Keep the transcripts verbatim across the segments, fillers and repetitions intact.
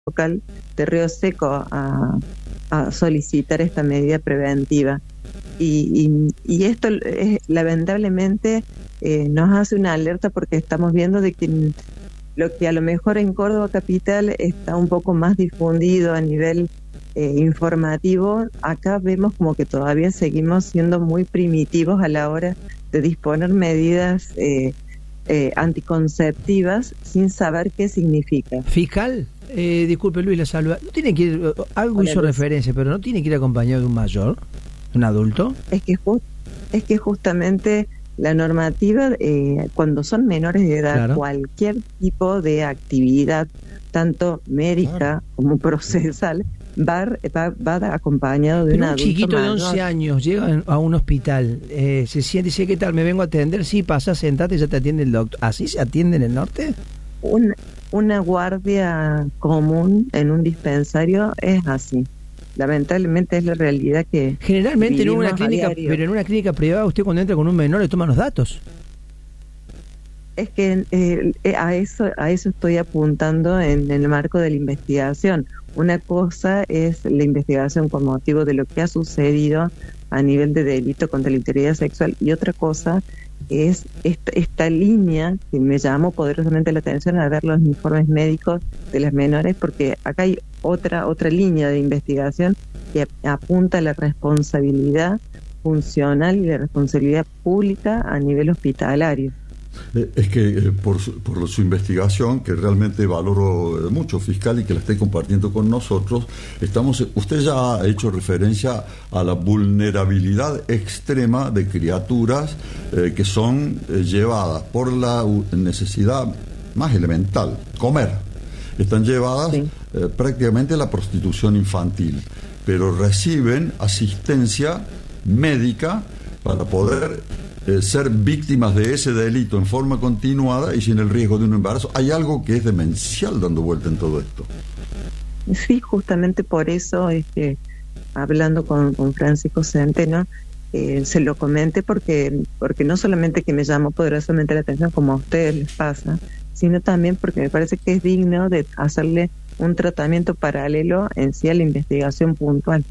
local de Río Seco a, a solicitar esta medida preventiva. Y, y, y esto es, lamentablemente eh, nos hace una alerta porque estamos viendo de que lo que a lo mejor en Córdoba capital está un poco más difundido a nivel eh, informativo, acá vemos como que todavía seguimos siendo muy primitivos a la hora de disponer medidas eh, eh, anticonceptivas sin saber qué significa. Fiscal, eh, disculpe Luis, la saluda. ¿No tiene que ir, algo Hola, hizo Luis. referencia, pero no tiene que ir acompañado de un mayor, de un adulto? Es que, ju- es que justamente la normativa, eh, cuando son menores de edad, Claro. cualquier tipo de actividad, tanto médica Claro. como procesal, va, va, va acompañado de Pero un un adulto chiquito de mayor. once años llega a un hospital, eh, se siente y dice, ¿qué tal? ¿Me vengo a atender? Sí, pasa, sentate, ya te atiende el doctor. ¿Así se atiende en el norte? Un- una guardia común en un dispensario es así. Lamentablemente es la realidad que Generalmente en una vivimos a clínica, diario. pero en una clínica privada usted cuando entra con un menor le toman los datos. Es que eh, eh, a eso a eso estoy apuntando en, en el marco de la investigación. Una cosa es la investigación con motivo de lo que ha sucedido a nivel de delito contra la integridad sexual y otra cosa es esta, esta línea que me llamó poderosamente la atención al ver los informes médicos de las menores, porque acá hay otra otra línea de investigación que apunta a la responsabilidad funcional y la responsabilidad pública a nivel hospitalario. Eh, Es que eh, por, su, por su investigación, que realmente valoro eh, mucho, fiscal, y que la esté compartiendo con nosotros, estamos. Usted ya ha hecho referencia a la vulnerabilidad extrema de criaturas eh, que son eh, llevadas por la u- necesidad más elemental, comer. Están llevadas Sí. eh, prácticamente a la prostitución infantil, pero reciben asistencia médica para poder eh, ser víctimas de ese delito en forma continuada y sin el riesgo de un embarazo. Hay algo que es demencial dando vuelta en todo esto. Sí, justamente por eso es que hablando con, con Francisco Centeno, eh, se lo comenté porque, porque no solamente que me llamó poderosamente la atención como a ustedes les pasa, sino también porque me parece que es digno de hacerle un tratamiento paralelo en sí a la investigación puntual.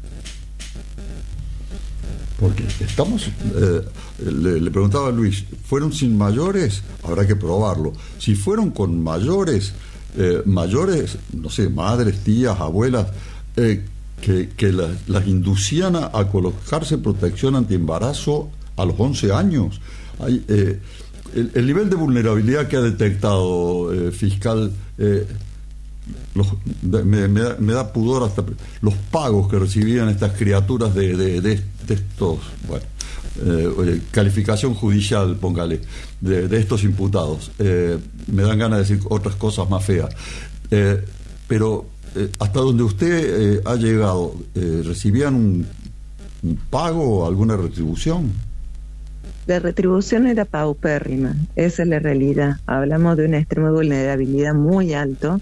Porque estamos, eh, le, le preguntaba a Luis, ¿fueron sin mayores? Habrá que probarlo. Si fueron con mayores, eh, mayores, no sé, madres, tías, abuelas, eh, que, que la- las inducían a, a colocarse protección antiembarazo a los once años. Hay, eh, el, el nivel de vulnerabilidad que ha detectado, eh, fiscal, eh, los, de- me, me da, me da pudor hasta los pagos que recibían estas criaturas de, de, de, de estos, bueno, eh, oye, calificación judicial, póngale, de, de estos imputados. Eh, me dan ganas de decir otras cosas más feas. Eh, pero eh, hasta donde usted eh, ha llegado, eh, ¿recibían un, un pago o alguna retribución? La retribución era paupérrima, esa es la realidad. Hablamos de una extrema vulnerabilidad muy alto.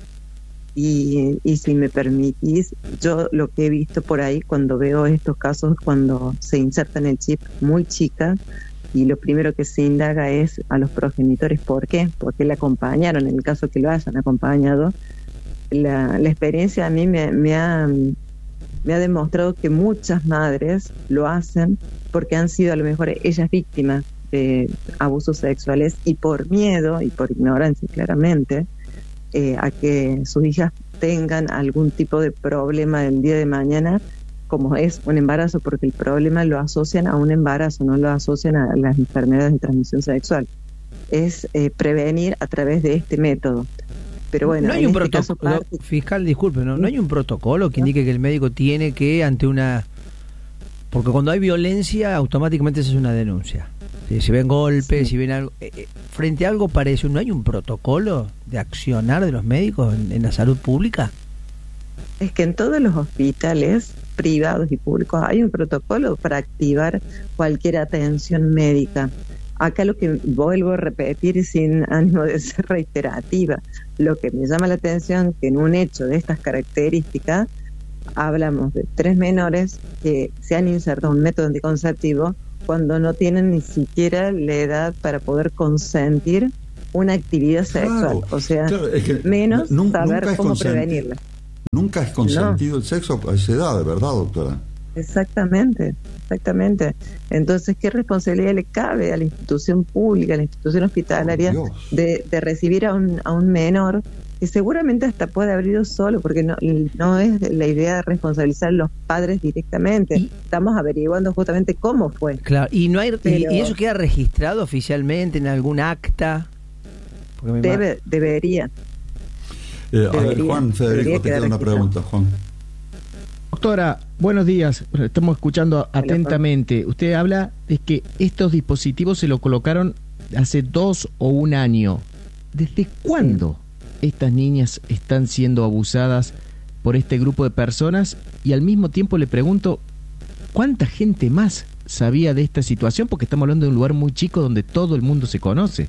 Y, y si me permitís, yo lo que he visto por ahí cuando veo estos casos, cuando se insertan el chip muy chica, y lo primero que se indaga es a los progenitores, ¿por qué? Porque la acompañaron, en el caso que lo hayan acompañado. La, la experiencia a mí me, me, ha, me ha demostrado que muchas madres lo hacen porque han sido a lo mejor ellas víctimas de abusos sexuales y por miedo y por ignorancia claramente, Eh, a que sus hijas tengan algún tipo de problema el día de mañana, como es un embarazo, porque el problema lo asocian a un embarazo, no lo asocian a las enfermedades de transmisión sexual. Es eh, prevenir a través de este método. Pero bueno, no hay en un este caso protocolo, parte- fiscal, disculpe, ¿no? No hay un protocolo que indique que el médico tiene que, ante una... Porque cuando hay violencia, automáticamente se hace una denuncia. Si, si ven golpes, Sí. si ven algo... eh, eh, frente a algo parece, ¿no hay un protocolo de accionar de los médicos en, en la salud pública? Es que en todos los hospitales privados y públicos hay un protocolo para activar cualquier atención médica. Acá lo que vuelvo a repetir sin ánimo de ser reiterativa, lo que me llama la atención que en un hecho de estas características hablamos de tres menores que se han insertado un método anticonceptivo cuando no tienen ni siquiera la edad para poder consentir una actividad sexual, Claro, o sea, claro, es que menos nun- saber nunca es cómo consentir. prevenirla. Nunca es consentido no. el sexo a esa edad, ¿verdad, doctora? Exactamente, exactamente. Entonces, ¿qué responsabilidad le cabe a la institución pública, a la institución hospitalaria, oh, de, de recibir a un, a un menor que seguramente hasta puede haber ido solo, porque no, no es la idea de responsabilizar a los padres directamente? Y, estamos averiguando justamente cómo fue. Claro, y no hay Pero, y eso queda registrado oficialmente en algún acta. Debe, va... debería. Eh, a ver, Juan Federico, te queda una pregunta, Juan. Doctora, buenos días. Estamos escuchando atentamente. Usted habla de que estos dispositivos se lo colocaron hace dos o un año. ¿Desde cuándo sí. estas niñas están siendo abusadas por este grupo de personas? Y al mismo tiempo le pregunto, ¿cuánta gente más sabía de esta situación? Porque estamos hablando de un lugar muy chico donde todo el mundo se conoce.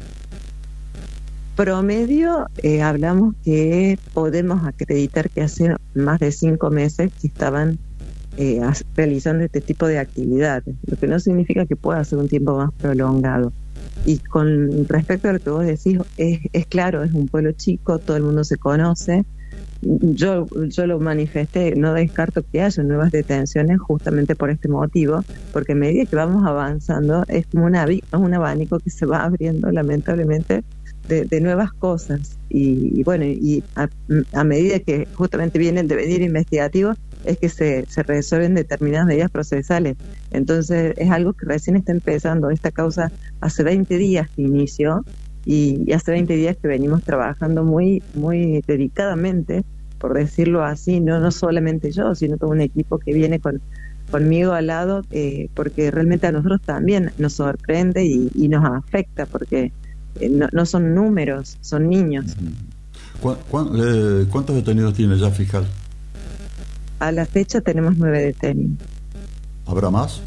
Promedio, eh, hablamos que podemos acreditar que hace más de cinco meses que estaban eh, realizando este tipo de actividades, lo que no significa que pueda ser un tiempo más prolongado. Y con respecto a lo que vos decís, es, es claro, es un pueblo chico, todo el mundo se conoce. Yo, yo lo manifesté, no descarto que haya nuevas detenciones justamente por este motivo, porque a medida que vamos avanzando es como una, un abanico que se va abriendo lamentablemente De, de nuevas cosas y, y bueno, y a, a medida que justamente viene el devenir investigativo es que se, se resuelven determinadas medidas procesales. Entonces es algo que recién está empezando. Esta causa hace veinte días que inició y, y hace veinte días que venimos trabajando muy muy dedicadamente, por decirlo así, no no solamente yo, sino todo un equipo que viene con conmigo al lado, eh, porque realmente a nosotros también nos sorprende y, y nos afecta, porque No, no son números, son niños. ¿Cu cu eh, ¿Cuántos detenidos tiene ya, fiscal? A la fecha tenemos nueve detenidos. ¿Habrá más?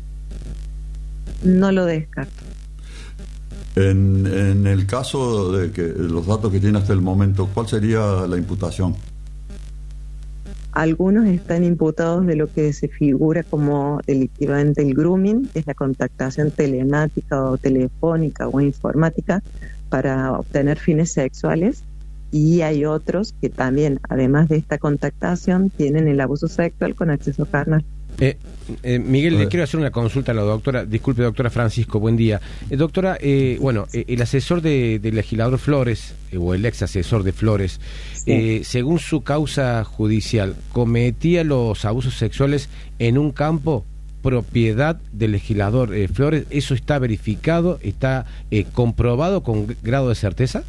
No lo descarto. En, en el caso de que los datos que tiene hasta el momento, ¿cuál sería la imputación? Algunos están imputados de lo que se figura como el equivalente del grooming, que es la contactación telemática o telefónica o informática para obtener fines sexuales, y hay otros que también, además de esta contactación, tienen el abuso sexual con acceso carnal. Eh, eh, Miguel, le quiero hacer una consulta a la doctora. Disculpe, doctora Francisco, buen día. Eh, doctora, eh, bueno, eh, el asesor de, del legislador Flores, eh, o el ex asesor de Flores, sí. eh, según su causa judicial, cometía los abusos sexuales en un campo propiedad del legislador eh, Flores. ¿Eso está verificado, está eh, comprobado con grado de certeza?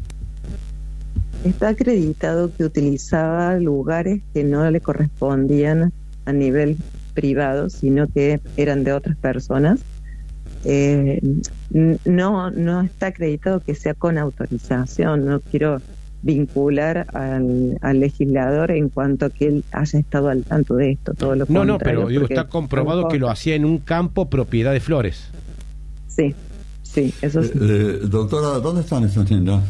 Está acreditado que utilizaba lugares que no le correspondían a nivel privado, sino que eran de otras personas. Eh, no, no está acreditado que sea con autorización. No quiero vincular al, al legislador en cuanto a que él haya estado al tanto de esto, todo lo no, no, pero digo, está comprobado que lo hacía en un campo propiedad de Flores. Sí, sí, eso sí. Eh, eh, doctora, ¿dónde están esas niñas?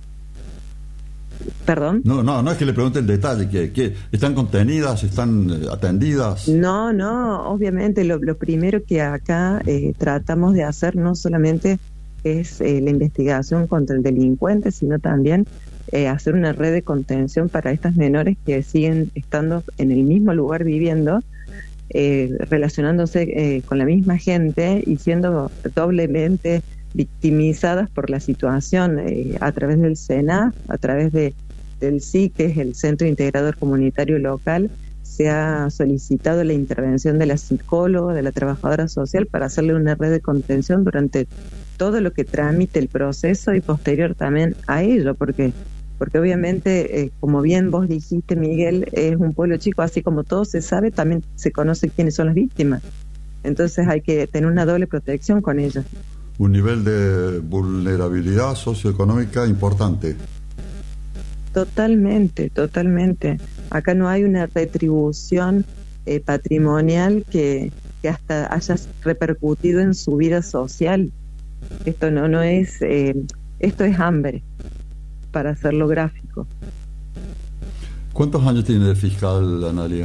¿Perdón? No, no, no es que le pregunte el detalle, que, que están contenidas, están eh, atendidas. No, no, obviamente lo, lo primero que acá eh, tratamos de hacer no solamente es eh, la investigación contra el delincuente, sino también eh, hacer una red de contención para estas menores que siguen estando en el mismo lugar viviendo, eh, relacionándose eh, con la misma gente y siendo doblemente victimizadas por la situación eh, a través del SENA, a través de del S I, que es el Centro Integrador Comunitario Local. Se ha solicitado la intervención de la psicóloga, de la trabajadora social, para hacerle una red de contención durante todo lo que tramite el proceso y posterior también a ello, porque porque obviamente, eh, como bien vos dijiste, Miguel, es un pueblo chico, así como todo se sabe, también se conoce quiénes son las víctimas. Entonces hay que tener una doble protección con ellas. Un nivel de vulnerabilidad socioeconómica importante. Totalmente, totalmente. Acá no hay una retribución eh, patrimonial que, que hasta haya repercutido en su vida social. Esto no, no es, eh, esto es hambre, para hacerlo gráfico. ¿Cuántos años tiene de fiscal, Analia?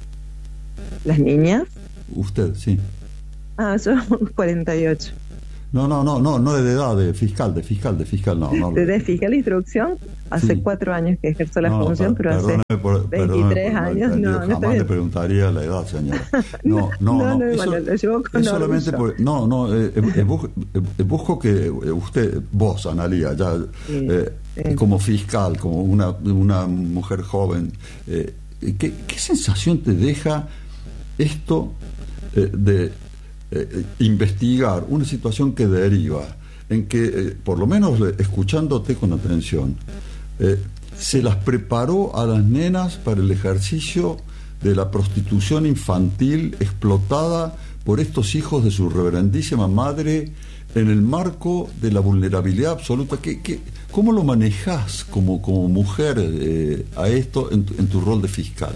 ¿Las niñas? Usted, sí. Ah, yo cuarenta y ocho. No, no, no, no, no de edad, de fiscal, de fiscal, de fiscal, no. no de fiscal de instrucción, hace sí. cuatro años que ejerzo la no, función, pero hace por, veintitrés años, no, jamás no le preguntaría la edad, señora. No, no, no, no, no eso, bueno, lo llevo con es solamente por, no, no, eh, eh, busco, eh, busco que usted, vos, Analía, ya sí, eh, sí. como fiscal, como una, una mujer joven, eh, ¿qué, ¿qué sensación te deja esto eh, de Eh, investigar una situación que deriva en que, eh, por lo menos escuchándote con atención, eh, se las preparó a las nenas para el ejercicio de la prostitución infantil explotada por estos hijos de su reverendísima madre en el marco de la vulnerabilidad absoluta? ¿Qué, qué, ¿Cómo lo manejás como, como mujer eh, a esto en tu, en tu rol de fiscal?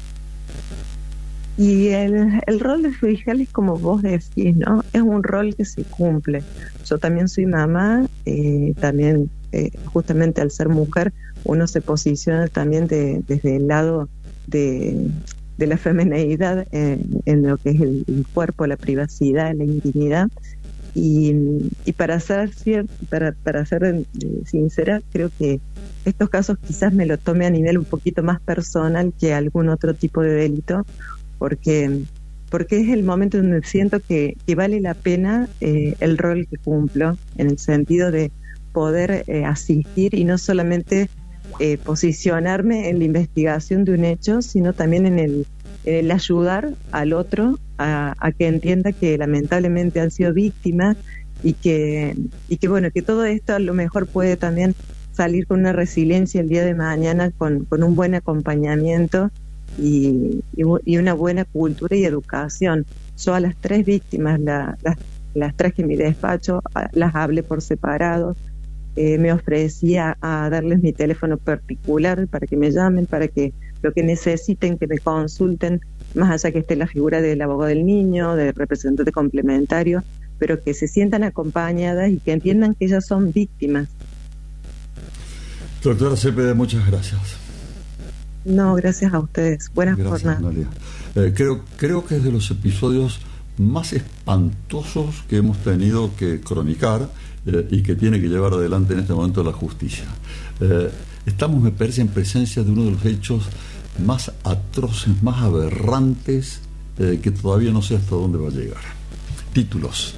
Y el, el rol de fiscal es como vos decís, ¿no? Es un rol que se cumple. Yo también soy mamá, eh, también eh, justamente al ser mujer uno se posiciona también de, desde el lado de, de la femineidad en, en lo que es el, el cuerpo, la privacidad, la intimidad. Y, y para ser cier- para, para ser eh, sincera, creo que estos casos quizás me lo tome a nivel un poquito más personal que algún otro tipo de delito, porque porque es el momento donde siento que, que vale la pena eh, el rol que cumplo, en el sentido de poder eh, asistir y no solamente eh, posicionarme en la investigación de un hecho, sino también en el, en el ayudar al otro a, a que entienda que lamentablemente han sido víctimas y que, y que bueno, que todo esto a lo mejor puede también salir con una resiliencia el día de mañana, con, con un buen acompañamiento Y, y, y una buena cultura y educación. Yo a las tres víctimas la, las, las traje en mi despacho, a, las hablé por separado, eh, me ofrecía a darles mi teléfono particular para que me llamen, para que lo que necesiten, que me consulten, más allá que esté la figura del abogado del niño, del representante complementario, pero que se sientan acompañadas y que entiendan que ellas son víctimas. Doctora Cepeda, muchas gracias. No, gracias a ustedes. Buenas jornadas. Eh, creo, creo que es de los episodios más espantosos que hemos tenido que cronicar eh, y que tiene que llevar adelante en este momento la justicia. Eh, estamos, me parece, en presencia de uno de los hechos más atroces, más aberrantes, eh, que todavía no sé hasta dónde va a llegar. Títulos.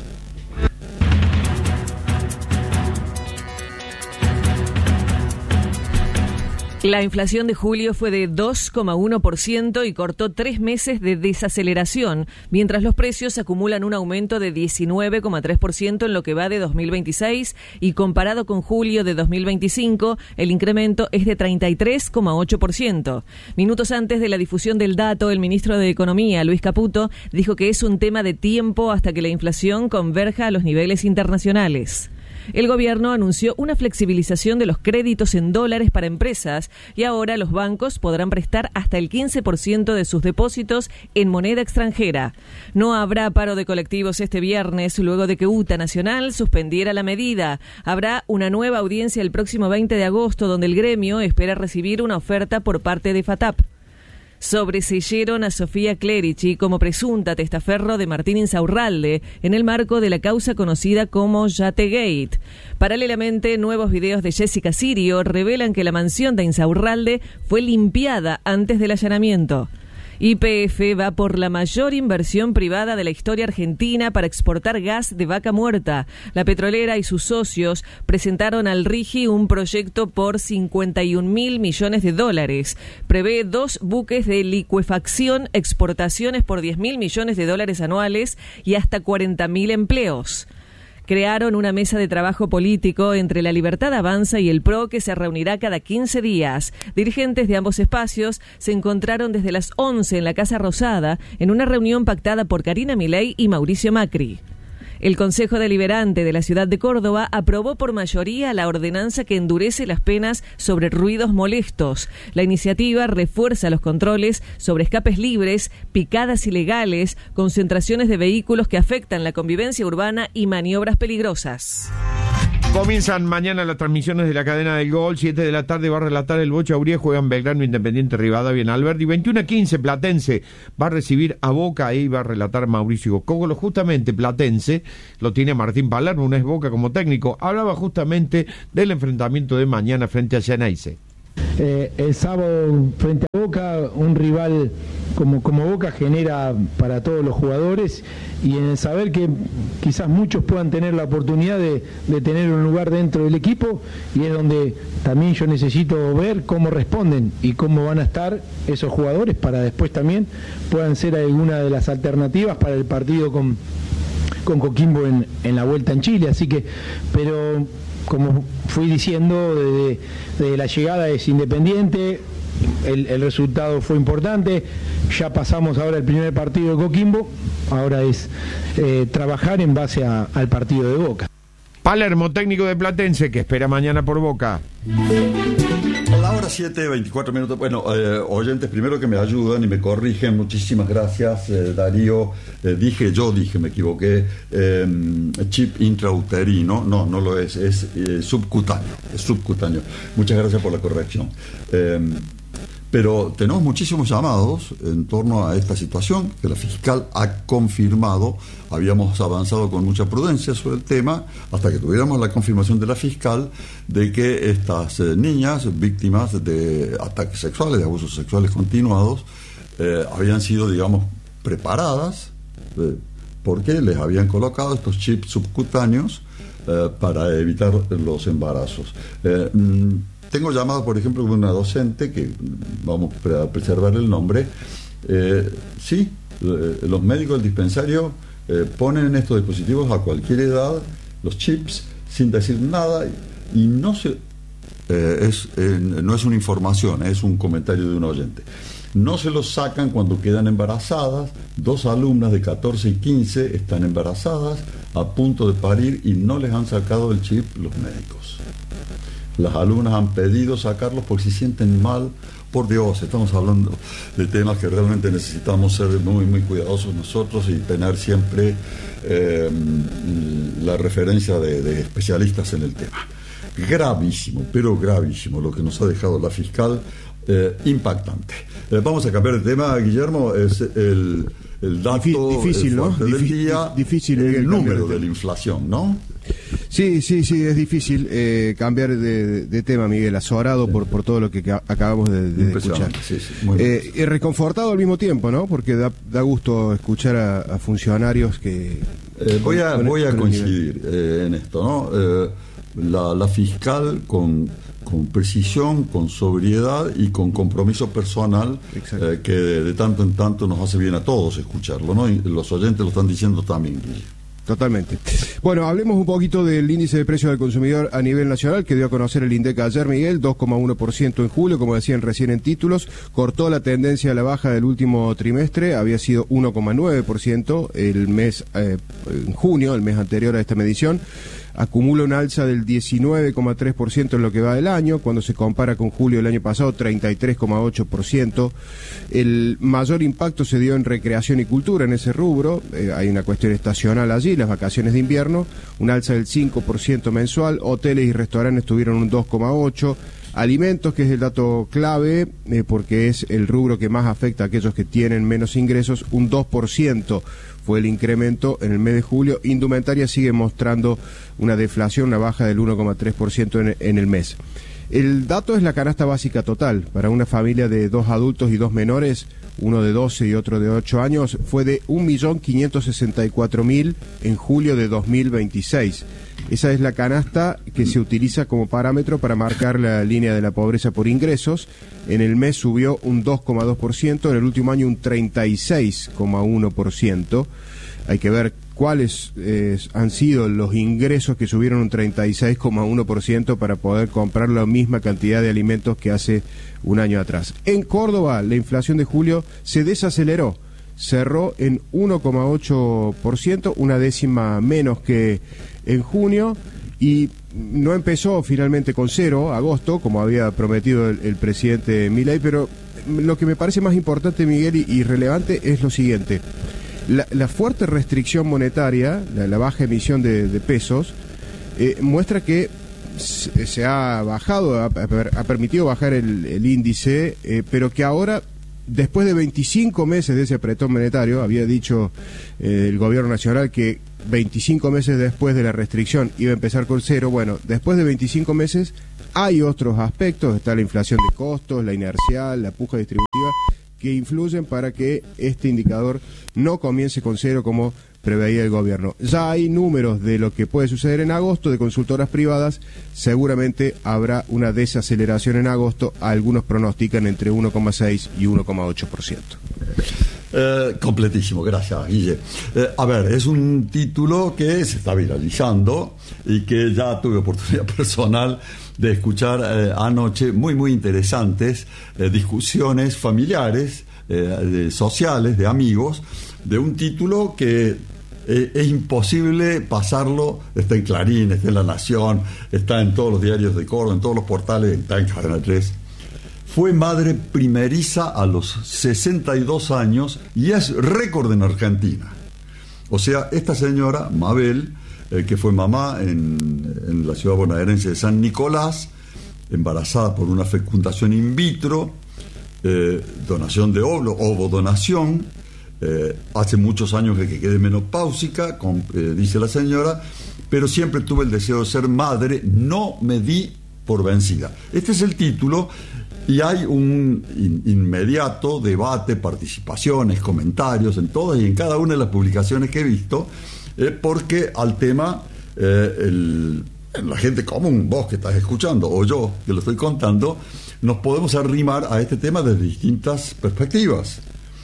La inflación de julio fue de dos coma uno por ciento y cortó tres meses de desaceleración, mientras los precios acumulan un aumento de diecinueve coma tres por ciento en lo que va de dos mil veintiséis y comparado con julio de dos mil veinticinco, el incremento es de treinta y tres coma ocho por ciento. Minutos antes de la difusión del dato, el ministro de Economía, Luis Caputo, dijo que es un tema de tiempo hasta que la inflación converja a los niveles internacionales. El gobierno anunció una flexibilización de los créditos en dólares para empresas y ahora los bancos podrán prestar hasta el quince por ciento de sus depósitos en moneda extranjera. No habrá paro de colectivos este viernes luego de que UTA Nacional suspendiera la medida. Habrá una nueva audiencia el próximo veinte de agosto donde el gremio espera recibir una oferta por parte de FATAP. Sobreseyeron a Sofía Clerici como presunta testaferro de Martín Insaurralde en el marco de la causa conocida como Yategate. Paralelamente, nuevos videos de Jessica Sirio revelan que la mansión de Insaurralde fue limpiada antes del allanamiento. Y P F va por la mayor inversión privada de la historia argentina para exportar gas de vaca muerta. La petrolera y sus socios presentaron al RIGI un proyecto por cincuenta y un mil millones de dólares. Prevé dos buques de licuefacción, exportaciones por diez mil millones de dólares anuales y hasta cuarenta mil empleos. Crearon una mesa de trabajo político entre La Libertad Avanza y el P R O que se reunirá cada quince días. Dirigentes de ambos espacios se encontraron desde las once en la Casa Rosada en una reunión pactada por Karina Milei y Mauricio Macri. El Consejo Deliberante de la ciudad de Córdoba aprobó por mayoría la ordenanza que endurece las penas sobre ruidos molestos. La iniciativa refuerza los controles sobre escapes libres, picadas ilegales, concentraciones de vehículos que afectan la convivencia urbana y maniobras peligrosas. Comienzan mañana las transmisiones de la cadena del gol. Siete de la tarde va a relatar el Bocha Uría, juegan Belgrano, Independiente, Rivadavia en Alberdi. veintiuno a quince Platense va a recibir a Boca, ahí va a relatar Mauricio Cogolo. Justamente Platense lo tiene Martín Palermo, una es Boca como técnico. Hablaba justamente del enfrentamiento de mañana frente a Xeneize. Eh, el sábado frente a Boca, un rival como, como Boca genera para todos los jugadores, y en el saber que quizás muchos puedan tener la oportunidad de, de tener un lugar dentro del equipo, y es donde también yo necesito ver cómo responden y cómo van a estar esos jugadores para después también puedan ser alguna de las alternativas para el partido con, con Coquimbo en, en la vuelta en Chile. Así que, pero como fui diciendo, desde, desde la llegada es Independiente, el, el resultado fue importante, ya pasamos ahora el primer partido de Coquimbo, ahora es eh, trabajar en base a, al partido de Boca. Palermo, técnico de Platense, que espera mañana por Boca. A la hora siete, veinticuatro minutos. Bueno, eh, oyentes, primero que me ayudan y me corrigen, muchísimas gracias, eh, Darío. Eh, dije, yo dije, me equivoqué, eh, chip intrauterino, no, no lo es, es eh, subcutáneo, es subcutáneo. Muchas gracias por la corrección. Eh, Pero tenemos muchísimos llamados en torno a esta situación que la fiscal ha confirmado. Habíamos avanzado con mucha prudencia sobre el tema hasta que tuviéramos la confirmación de la fiscal de que estas eh, niñas víctimas de ataques sexuales, de abusos sexuales continuados, eh, habían sido, digamos, preparadas eh, porque les habían colocado estos chips subcutáneos eh, para evitar los embarazos. Eh, mm, Tengo llamado, por ejemplo, de una docente, que vamos a preservar el nombre. Eh, sí, eh, los médicos del dispensario eh, ponen estos dispositivos a cualquier edad, los chips, sin decir nada, y no se eh, es eh, no es una información, es un comentario de un oyente. No se los sacan cuando quedan embarazadas. Dos alumnas de catorce y quince están embarazadas, a punto de parir, y no les han sacado el chip los médicos. Las alumnas han pedido sacarlos porque se sienten mal. Por Dios, estamos hablando de temas que realmente necesitamos ser muy, muy cuidadosos nosotros y tener siempre eh, la referencia de, de especialistas en el tema. Gravísimo, pero gravísimo lo que nos ha dejado la fiscal, eh, impactante. Eh, vamos a cambiar de tema, Guillermo. Es el, el dato difícil, ¿no? del Difí día, difícil el, el número de la inflación, ¿no? Sí, sí, sí, es difícil eh, cambiar de, de tema, Miguel, azorado sí. por, por todo lo que ca- acabamos de, de escuchar. Sí, sí, muy eh, y reconfortado al mismo tiempo, ¿no? Porque da, da gusto escuchar a, a funcionarios que... Eh, voy a, con, voy a con coincidir eh, en esto, ¿no? Eh, la, la fiscal con, con precisión, con sobriedad y con compromiso personal, eh, que de, de tanto en tanto nos hace bien a todos escucharlo, ¿no? Y los oyentes lo están diciendo también, Guillermo. Totalmente. Bueno, hablemos un poquito del índice de precios del consumidor a nivel nacional, que dio a conocer el INDEC ayer, Miguel, dos coma uno por ciento en julio, como decían recién en títulos, cortó la tendencia a la baja del último trimestre, había sido uno coma nueve por ciento el mes, eh, en junio, el mes anterior a esta medición. Acumula un alza del diecinueve coma tres por ciento en lo que va del año, cuando se compara con julio del año pasado, treinta y tres coma ocho por ciento. El mayor impacto se dio en recreación y cultura, en ese rubro, eh, hay una cuestión estacional allí, las vacaciones de invierno, un alza del cinco por ciento mensual, hoteles y restaurantes tuvieron un dos coma ocho por ciento, alimentos, que es el dato clave, eh, porque es el rubro que más afecta a aquellos que tienen menos ingresos, un dos por ciento fue el incremento en el mes de julio. Indumentaria sigue mostrando una deflación, una baja del uno coma tres por ciento en, en el mes. El dato es la canasta básica total. Para una familia de dos adultos y dos menores, uno de doce y otro de ocho años, fue de un millón quinientos sesenta y cuatro mil en julio de dos mil veintiséis. Esa es la canasta que se utiliza como parámetro para marcar la línea de la pobreza por ingresos. En el mes subió un dos coma dos por ciento, en el último año un treinta y seis coma uno por ciento. Hay que ver cuáles eh, han sido los ingresos que subieron un treinta y seis coma uno por ciento para poder comprar la misma cantidad de alimentos que hace un año atrás. En Córdoba, la inflación de julio se desaceleró, cerró en uno coma ocho por ciento, una décima menos que en junio, y no empezó finalmente con cero, agosto, como había prometido el, el presidente Milei, pero lo que me parece más importante, Miguel, y, y relevante es lo siguiente. La, la fuerte restricción monetaria, la, la baja emisión de, de pesos, eh, muestra que se, se ha bajado, ha, ha permitido bajar el, el índice, eh, pero que ahora, después de veinticinco meses de ese apretón monetario, había dicho eh, el gobierno nacional que veinticinco meses después de la restricción iba a empezar con cero. Bueno, después de veinticinco meses hay otros aspectos, está la inflación de costos, la inercial, la puja distributiva, que influyen para que este indicador no comience con cero como preveía el gobierno. Ya hay números de lo que puede suceder en agosto de consultoras privadas, seguramente habrá una desaceleración en agosto, algunos pronostican entre uno coma seis y uno coma ocho por ciento. Eh, completísimo, gracias, Guille. Eh, a ver, es un título que se está viralizando y que ya tuve oportunidad personal de escuchar eh, anoche, muy, muy interesantes eh, discusiones familiares, eh, de, sociales, de amigos, de un título que eh, es imposible pasarlo. Está en Clarín, está en La Nación, está en todos los diarios de Córdoba, en todos los portales, está en Cadena tres. Fue madre primeriza a los sesenta y dos años y es récord en Argentina. O sea, esta señora, Mabel, eh, que fue mamá en, en la ciudad bonaerense de San Nicolás, embarazada por una fecundación in vitro, eh, donación de óvulo, ovodonación, eh, hace muchos años que, que quedé menopáusica, con, eh, dice la señora, pero siempre tuve el deseo de ser madre, no me di por vencida. Este es el título. Y hay un in, inmediato debate, participaciones, comentarios en todas y en cada una de las publicaciones que he visto, eh, porque al tema, eh, el, la gente común, vos que estás escuchando, o yo que lo estoy contando, nos podemos arrimar a este tema desde distintas perspectivas.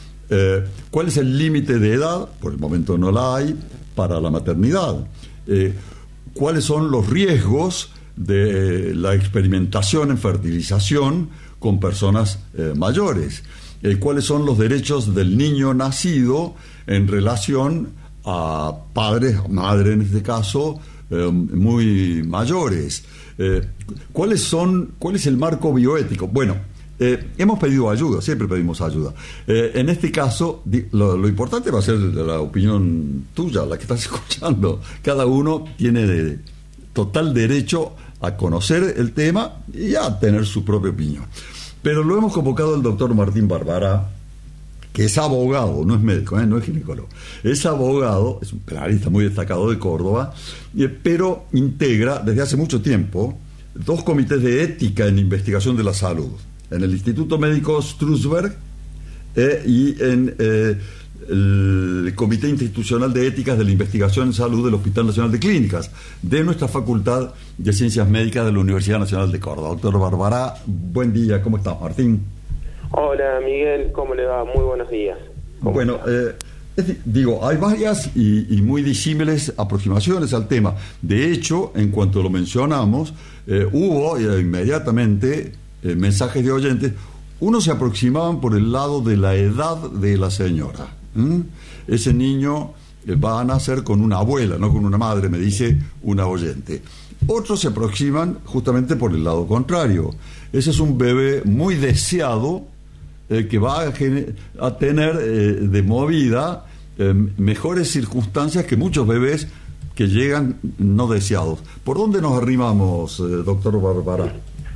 Eh, ¿Cuál es el límite de edad? Por el momento no la hay para la maternidad. Eh, ¿Cuáles son los riesgos de la experimentación en fertilización con personas eh, mayores? Eh, ¿Cuáles son los derechos del niño nacido en relación a padres, madre en este caso, eh, muy mayores? Eh, ¿Cuáles son, cuál es el marco bioético? Bueno, eh, hemos pedido ayuda, siempre pedimos ayuda. Eh, en este caso, di, lo, lo importante va a ser la opinión tuya, la que estás escuchando. Cada uno tiene de, total derecho a conocer el tema y a tener su propia opinión. Pero lo hemos convocado al doctor Martín Barbará, que es abogado, no es médico, ¿eh? no es ginecólogo. Es abogado, es un penalista muy destacado de Córdoba, eh, pero integra desde hace mucho tiempo dos comités de ética en investigación de la salud, en el Instituto Médico Strusberg eh, y en eh, el Comité Institucional de Éticas de la Investigación en Salud del Hospital Nacional de Clínicas, de nuestra Facultad de Ciencias Médicas de la Universidad Nacional de Córdoba. Doctor Barbará, buen día, ¿cómo estás, Martín? Hola, Miguel, ¿cómo le va? Muy buenos días. Bueno, eh, es, digo, hay varias y, y muy disímiles aproximaciones al tema. De hecho, en cuanto lo mencionamos, eh, hubo eh, inmediatamente eh, mensajes de oyentes. Unos se aproximaban por el lado de la edad de la señora. ¿Mm? Ese niño eh, va a nacer con una abuela, no con una madre, me dice una oyente. Otros se aproximan justamente por el lado contrario. Ese es un bebé muy deseado eh, que va a, a tener eh, de movida eh, mejores circunstancias que muchos bebés que llegan no deseados. ¿Por dónde nos arrimamos, eh, doctor Barbará?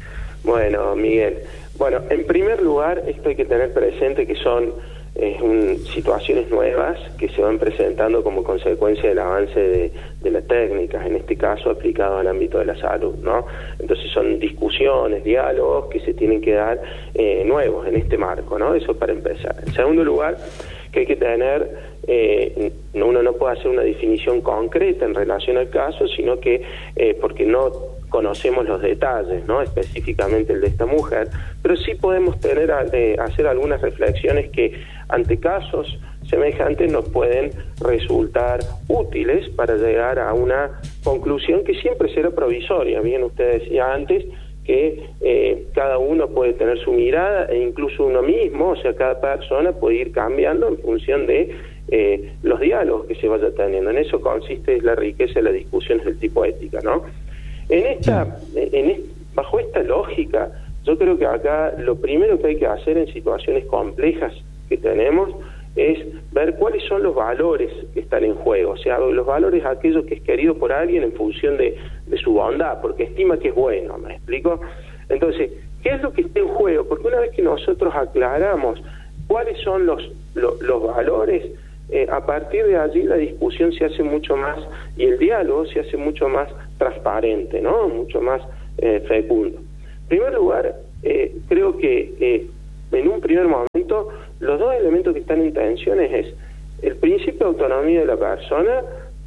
Bueno, Miguel, bueno, en primer lugar, esto hay que tener presente que son eh, un, situaciones nuevas que se van presentando como consecuencia del avance de, de las técnicas, en este caso aplicado al ámbito de la salud, ¿no? Entonces son discusiones, diálogos que se tienen que dar eh, nuevos en este marco, ¿no? Eso para empezar. En segundo lugar, que hay que tener, eh, uno no puede hacer una definición concreta en relación al caso, sino que eh, porque no conocemos los detalles, ¿no? Específicamente el de esta mujer, pero sí podemos tener eh, hacer algunas reflexiones que ante casos semejantes nos pueden resultar útiles para llegar a una conclusión que siempre será provisoria. Bien, usted decía antes que eh, cada uno puede tener su mirada e incluso uno mismo, o sea, cada persona puede ir cambiando en función de eh, los diálogos que se vaya teniendo. En eso consiste la riqueza de las discusiones del tipo ética, ¿no? En esta, en, bajo esta lógica, yo creo que acá lo primero que hay que hacer en situaciones complejas que tenemos es ver cuáles son los valores que están en juego, o sea, los valores aquellos que es querido por alguien en función de, de su bondad, porque estima que es bueno, ¿me explico? Entonces, ¿qué es lo que está en juego? Porque una vez que nosotros aclaramos cuáles son los, los, los valores, eh, a partir de allí la discusión se hace mucho más, y el diálogo se hace mucho más transparente, ¿no? Mucho más eh, fecundo. En primer lugar, eh, creo que eh, en un primer momento los dos elementos que están en tensiones es el principio de autonomía de la persona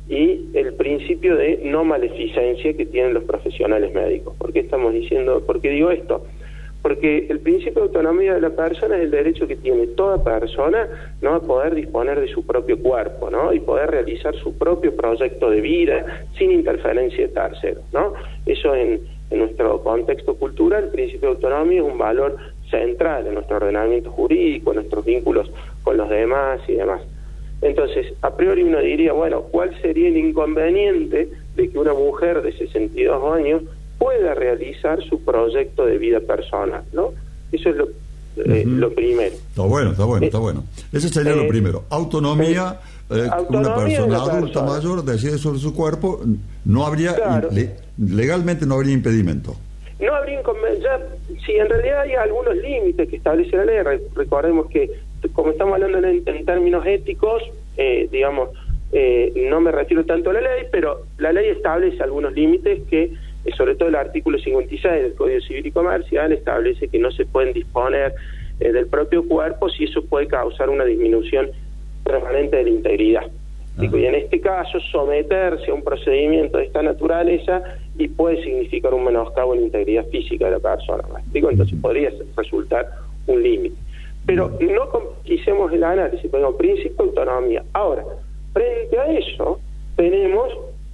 y el principio de no maleficencia que tienen los profesionales médicos. ¿Por qué estamos diciendo, por qué digo esto? Porque el principio de autonomía de la persona es el derecho que tiene toda persona, ¿no?, a poder disponer de su propio cuerpo, ¿no?, y poder realizar su propio proyecto de vida sin interferencia de terceros, ¿no? Eso en, en nuestro contexto cultural, el principio de autonomía es un valor central en nuestro ordenamiento jurídico, en nuestros vínculos con los demás y demás. Entonces, a priori uno diría, bueno, ¿cuál sería el inconveniente de que una mujer de sesenta y dos años pueda realizar su proyecto de vida personal, ¿no? Eso es lo, eh, uh-huh. lo primero. Está bueno, está bueno, eh, está bueno. Ese sería eh, lo primero. Autonomía, eh, autonomía una persona adulta persona. mayor decide sobre su cuerpo, no habría, claro. le, legalmente no habría impedimento. No habría inconveniente. Sí, en realidad hay algunos límites que establece la ley. Re, recordemos que, como estamos hablando en, en términos éticos, eh, digamos, eh, no me refiero tanto a la ley, pero la ley establece algunos límites que, sobre todo el artículo cincuenta y seis del Código Civil y Comercial, establece que no se pueden disponer eh, del propio cuerpo si eso puede causar una disminución permanente de la integridad. Uh-huh. Y en este caso, someterse a un procedimiento de esta naturaleza y puede significar un menoscabo en la integridad física de la persona. ¿Me explico? Entonces podría resultar un límite. Pero no complejicemos el análisis, tenemos principio de autonomía. Ahora, frente a eso, tenemos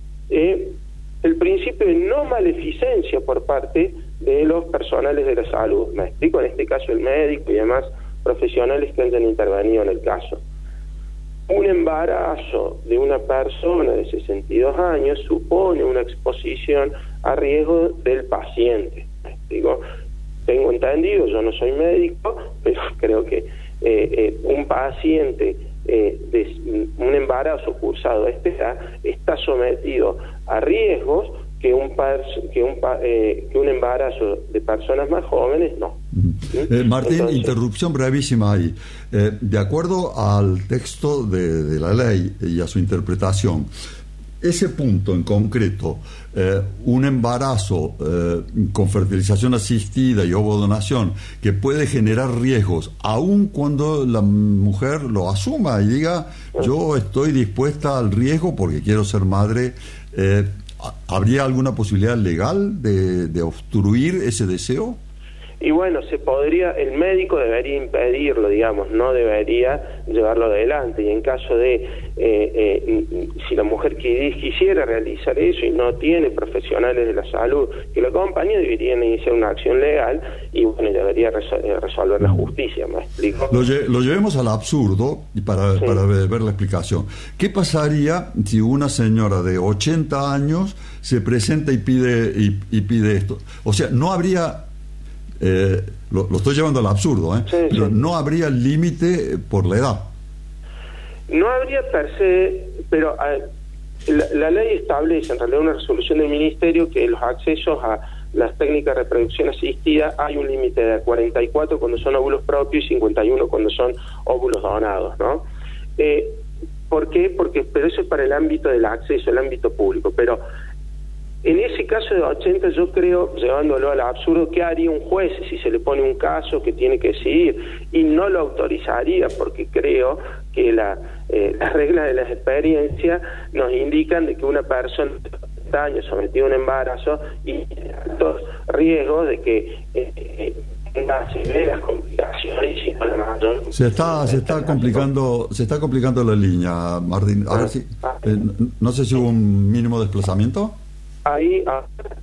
eh, el principio de no maleficencia por parte de los personales de la salud. Me explico, en este caso el médico y demás profesionales que hayan intervenido en el caso. Un embarazo de una persona de sesenta y dos años supone una exposición a riesgo del paciente. ¿Me explico? Tengo entendido, yo no soy médico, pero creo que eh, eh, un paciente eh, de un embarazo cursado a esta edad está sometido a riesgos que un que un eh, que un embarazo de personas más jóvenes no. Eh, Martín, Entonces, interrupción brevísima ahí. Eh, de acuerdo al texto de, de la ley y a su interpretación, ese punto en concreto, eh, un embarazo eh, con fertilización asistida y ovodonación que puede generar riesgos, aun cuando la mujer lo asuma y diga, yo estoy dispuesta al riesgo porque quiero ser madre, eh, ¿habría alguna posibilidad legal de, de obstruir ese deseo? Y bueno, se podría, el médico debería impedirlo, digamos, no debería llevarlo adelante. Y en caso de, eh, eh, si la mujer quisiera realizar eso y no tiene profesionales de la salud que lo acompañen, deberían iniciar una acción legal y bueno, debería resol- resolver la justicia, ¿me explico? Lo, lle- lo llevemos al absurdo y para, sí. para ver, ver la explicación. ¿Qué pasaría si una señora de ochenta años se presenta y pide, y, y pide esto? O sea, no habría... Eh, lo, lo estoy llevando al absurdo, ¿eh? Sí, sí. Pero no habría límite por la edad. No habría per se, pero eh, la, la ley establece, en realidad una resolución del Ministerio, que los accesos a las técnicas de reproducción asistida hay un límite de cuarenta y cuatro cuando son óvulos propios y cincuenta y uno cuando son óvulos donados, ¿no? Eh, ¿Por qué? Porque, pero eso es para el ámbito del acceso, el ámbito público, pero en ese caso de ochenta, yo creo, llevándolo al absurdo, ¿qué haría un juez si se le pone un caso que tiene que decidir? Y no lo autorizaría, porque creo que la, eh, las reglas de la experiencia nos indican de que una persona de ochenta años sometida a un embarazo y altos riesgos de que eh, tenga severas complicaciones y no la mayor. Se está, se está complicando, se está complicando la línea, Martín. A ver si, eh, no sé si hubo un mínimo desplazamiento. Ahí, ah,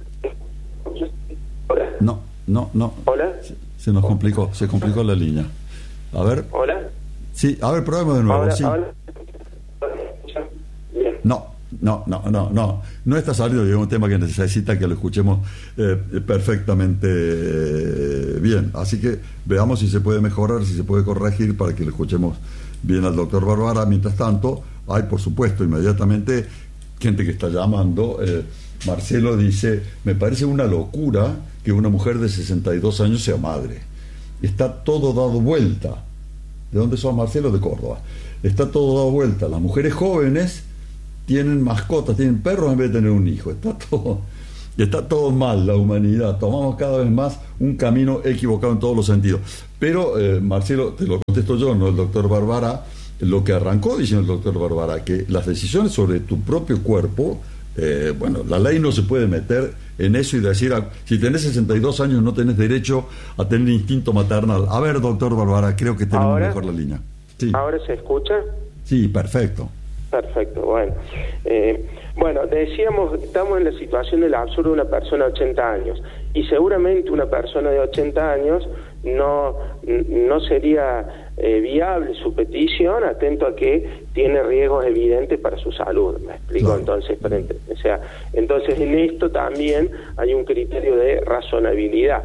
hola. No, no, no. Hola. Se, se nos complicó, se complicó la línea. A ver. Hola. Sí, a ver, probemos de nuevo. Ahora, sí. ahora. Bien. No, no, no, no, no. No está saliendo, es un tema que necesita que lo escuchemos eh, perfectamente eh, bien. Así que veamos si se puede mejorar, si se puede corregir para que lo escuchemos bien al doctor Bárbara. Mientras tanto, hay, por supuesto, inmediatamente gente que está llamando. Eh, Marcelo dice, me parece una locura que una mujer de sesenta y dos años sea madre. Está todo dado vuelta. ¿De dónde sos, Marcelo? De Córdoba. Está todo dado vuelta. Las mujeres jóvenes tienen mascotas, tienen perros en vez de tener un hijo. Está todo, está todo mal, la humanidad. Tomamos cada vez más un camino equivocado en todos los sentidos. Pero, eh, Marcelo, te lo contesto yo, no el doctor Bárbara, lo que arrancó diciendo el doctor Bárbara, que las decisiones sobre tu propio cuerpo, eh, bueno, la ley no se puede meter en eso y decir, si tenés sesenta y dos años no tenés derecho a tener instinto maternal. A ver, doctor Bárbara, creo que tenemos ¿Ahora? mejor la línea. Sí. ¿Ahora se escucha? Sí, perfecto. Perfecto, bueno. Eh, bueno, decíamos, estamos en la situación del absurdo de una persona de ochenta años, y seguramente una persona de ochenta años no, no sería eh, viable su petición, atento a que tiene riesgos evidentes para su salud, ¿me explico? Claro. Entonces, o sea, entonces en esto también hay un criterio de razonabilidad.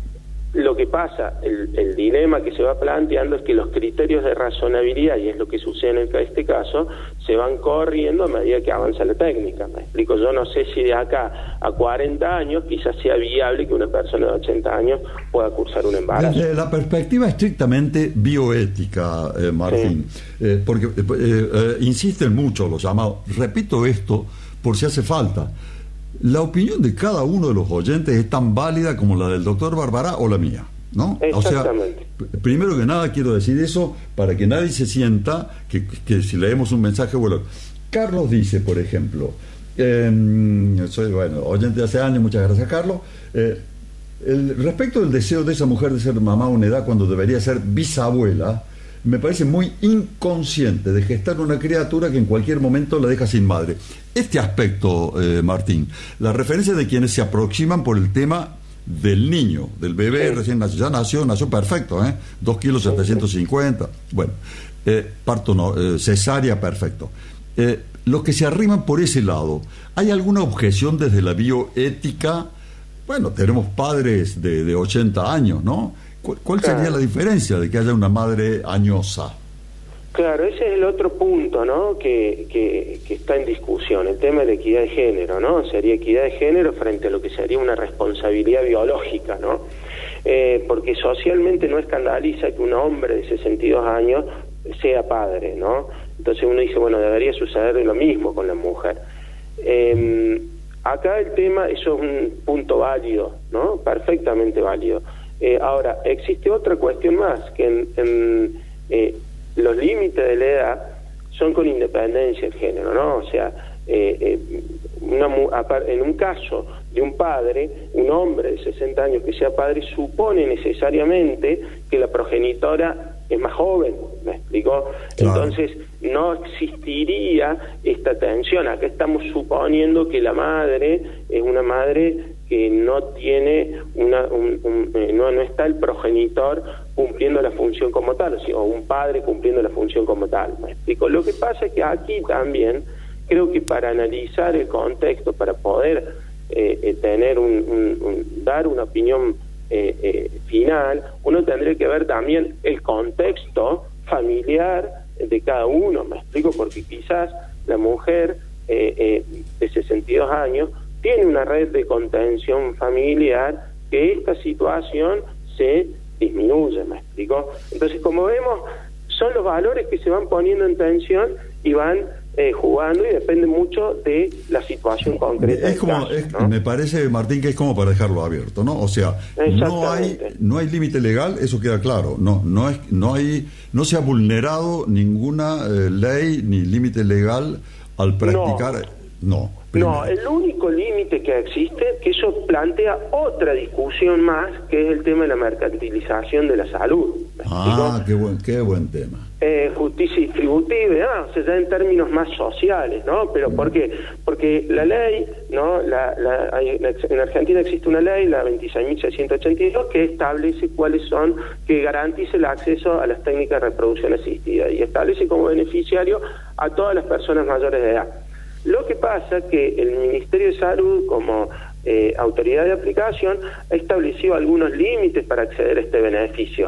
Lo que pasa, el, el dilema que se va planteando es que los criterios de razonabilidad, y es lo que sucede en este caso, se van corriendo a medida que avanza la técnica. Me explico, yo no sé si de acá a cuarenta años quizás sea viable que una persona de ochenta años pueda cursar un embarazo. Desde la perspectiva estrictamente bioética, eh, Martín, sí. eh, porque eh, eh, insisten mucho los llamados, repito esto por si hace falta, la opinión de cada uno de los oyentes es tan válida como la del doctor Bárbara o la mía, ¿no? Exactamente. O sea, primero que nada quiero decir eso para que nadie se sienta que, que si leemos un mensaje, bueno, Carlos dice, por ejemplo, eh, soy, bueno, oyente de hace años, muchas gracias, Carlos, eh, el, respecto del deseo de esa mujer de ser mamá a una edad cuando debería ser bisabuela, me parece muy inconsciente de gestar una criatura que en cualquier momento la deja sin madre. Este aspecto, eh, Martín, la referencia de quienes se aproximan por el tema del niño, del bebé sí. recién nació, ya nació, nació perfecto, ¿eh? dos kilos setecientos cincuenta, bueno, eh, parto no, eh, cesárea perfecto. Eh, los que se arriman por ese lado, ¿hay alguna objeción desde la bioética? Bueno, tenemos padres de, de ochenta años, ¿no? ¿Cuál sería claro. la diferencia de que haya una madre añosa? Claro, ese es el otro punto, ¿no? Que, que, que está en discusión, el tema de la equidad de género, ¿no? Sería equidad de género frente a lo que sería una responsabilidad biológica, ¿no? Eh, porque socialmente no escandaliza que un hombre de sesenta y dos años sea padre, ¿no? Entonces uno dice, bueno, debería suceder lo mismo con la mujer. Eh, acá el tema, eso es un punto válido, ¿no? Perfectamente válido. Eh, ahora, existe otra cuestión más, que en, en eh, los límites de la edad son con independencia del género, ¿no? O sea, eh, eh, una, en un caso de un padre, un hombre de sesenta años que sea padre, supone necesariamente que la progenitora es más joven, ¿me explicó? Claro. Entonces, no existiría esta tensión. Acá estamos suponiendo que la madre es una madre que no tiene una un, un, eh, no, no está el progenitor cumpliendo la función como tal, o, sea, o un padre cumpliendo la función como tal. ¿Me explico? Lo que pasa es que aquí también creo que para analizar el contexto, para poder eh, eh, tener un, un, un dar una opinión eh, eh, final, uno tendría que ver también el contexto familiar de cada uno. ¿Me explico? Porque quizás la mujer eh, eh, de sesenta y dos años tiene una red de contención familiar que esta situación se disminuye, ¿me explico? Entonces, como vemos, son los valores que se van poniendo en tensión y van eh, jugando, y depende mucho de la situación concreta. Es como, caso, es, ¿no? Me parece, Martín, que es como para dejarlo abierto, ¿no? O sea, no hay no hay límite legal, eso queda claro. No no es no hay no se ha vulnerado ninguna eh, ley ni límite legal al practicar. No. no. No, el único límite que existe, que eso plantea otra discusión más, que es el tema de la mercantilización de la salud. Ah, qué buen, qué buen tema. Eh, justicia distributiva, ¿no? O sea, ya en términos más sociales, ¿no? Pero ¿por qué? Porque la ley, ¿no? La, la, hay, en Argentina existe una ley, la veintiséis mil seiscientos ochenta y dos, que establece cuáles son, que garantice el acceso a las técnicas de reproducción asistida, y establece como beneficiario a todas las personas mayores de edad. Lo que pasa es que el Ministerio de Salud, como eh, autoridad de aplicación, ha establecido algunos límites para acceder a este beneficio.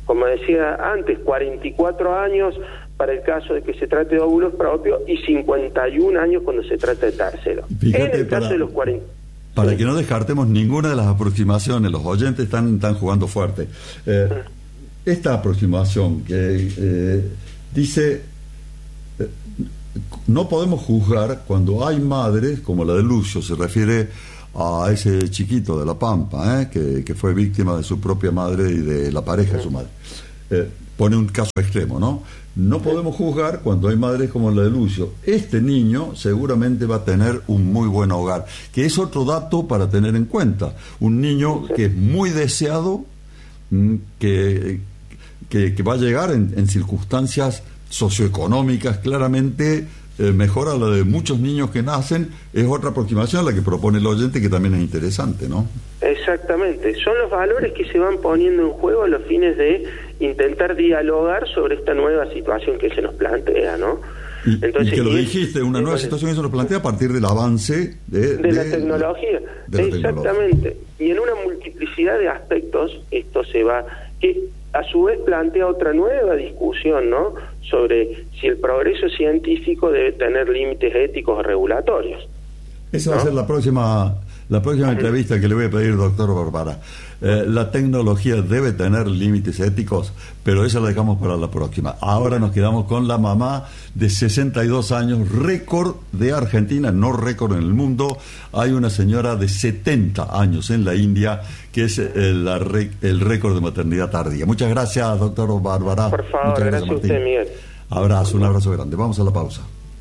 como decía antes, cuarenta y cuatro años para el caso de que se trate de óvulos propios y cincuenta y un años cuando se trata de tercero. Fíjate, en el caso para, de los cuarenta. Para sí. que no descartemos ninguna de las aproximaciones, los oyentes están, están jugando fuerte. Eh, esta aproximación que eh, dice, eh, no podemos juzgar cuando hay madres, como la de Lucio, se refiere a ese chiquito de La Pampa, ¿eh? que, que fue víctima de su propia madre y de la pareja de su madre. Eh, pone un caso extremo, ¿no? No podemos juzgar cuando hay madres como la de Lucio. Este niño seguramente va a tener un muy buen hogar, que es otro dato para tener en cuenta. Un niño que es muy deseado, que, que, que va a llegar en, en circunstancias socioeconómicas claramente eh, mejor a la de muchos niños que nacen. Es otra aproximación a la que propone el oyente, que también es interesante, ¿no? Exactamente, son los valores que se van poniendo en juego a los fines de intentar dialogar sobre esta nueva situación que se nos plantea, ¿no? Y, Entonces, y que lo y dijiste, es, una nueva situación que se nos plantea a partir del avance de, de, de la tecnología. de la Exactamente. tecnología. Y en una multiplicidad de aspectos esto se va, que a su vez plantea otra nueva discusión, ¿no? Sobre si el progreso científico debe tener límites éticos o regulatorios. Esa ¿no? va a ser la próxima la próxima entrevista que le voy a pedir, doctor Barbara. Eh, la tecnología debe tener límites éticos, pero esa la dejamos para la próxima. Ahora nos quedamos con la mamá de sesenta y dos años, récord de Argentina, no récord en el mundo. Hay una señora de setenta años en la India que es el, la, el récord de maternidad tardía. Muchas gracias, doctor Bárbara. Por favor, Muchas gracias, gracias a usted, Miguel. Abrazo, un abrazo grande. Vamos a la pausa.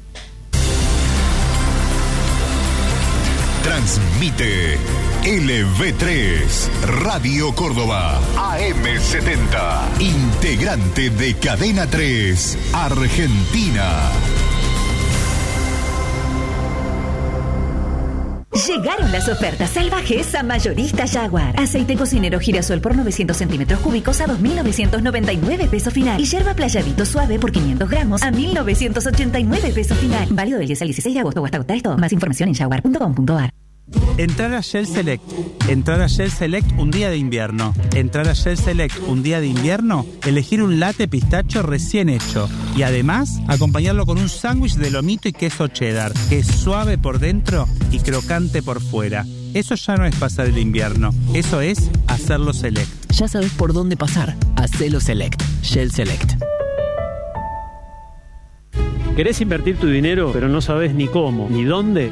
Transmite L V tres, Radio Córdoba, A M setenta, integrante de Cadena tres, Argentina. Llegaron las ofertas salvajes a Mayorista Jaguar. Aceite cocinero girasol por novecientos centímetros cúbicos a dos mil novecientos noventa y nueve pesos final. Y yerba playavito suave por quinientos gramos a mil novecientos ochenta y nueve pesos final. Válido del diez al dieciséis de agosto o hasta agotar esto. Más información en jaguar punto com punto a r. Entrar a Shell Select. Entrar a Shell Select un día de invierno. Entrar a Shell Select un día de invierno, elegir un latte pistacho recién hecho. Y además, acompañarlo con un sándwich de lomito y queso cheddar, que es suave por dentro y crocante por fuera. Eso ya no es pasar el invierno, eso es hacerlo Select. Ya sabes por dónde pasar. Hacelo Select. Shell Select. ¿Querés invertir tu dinero, pero no sabes ni cómo, ni dónde?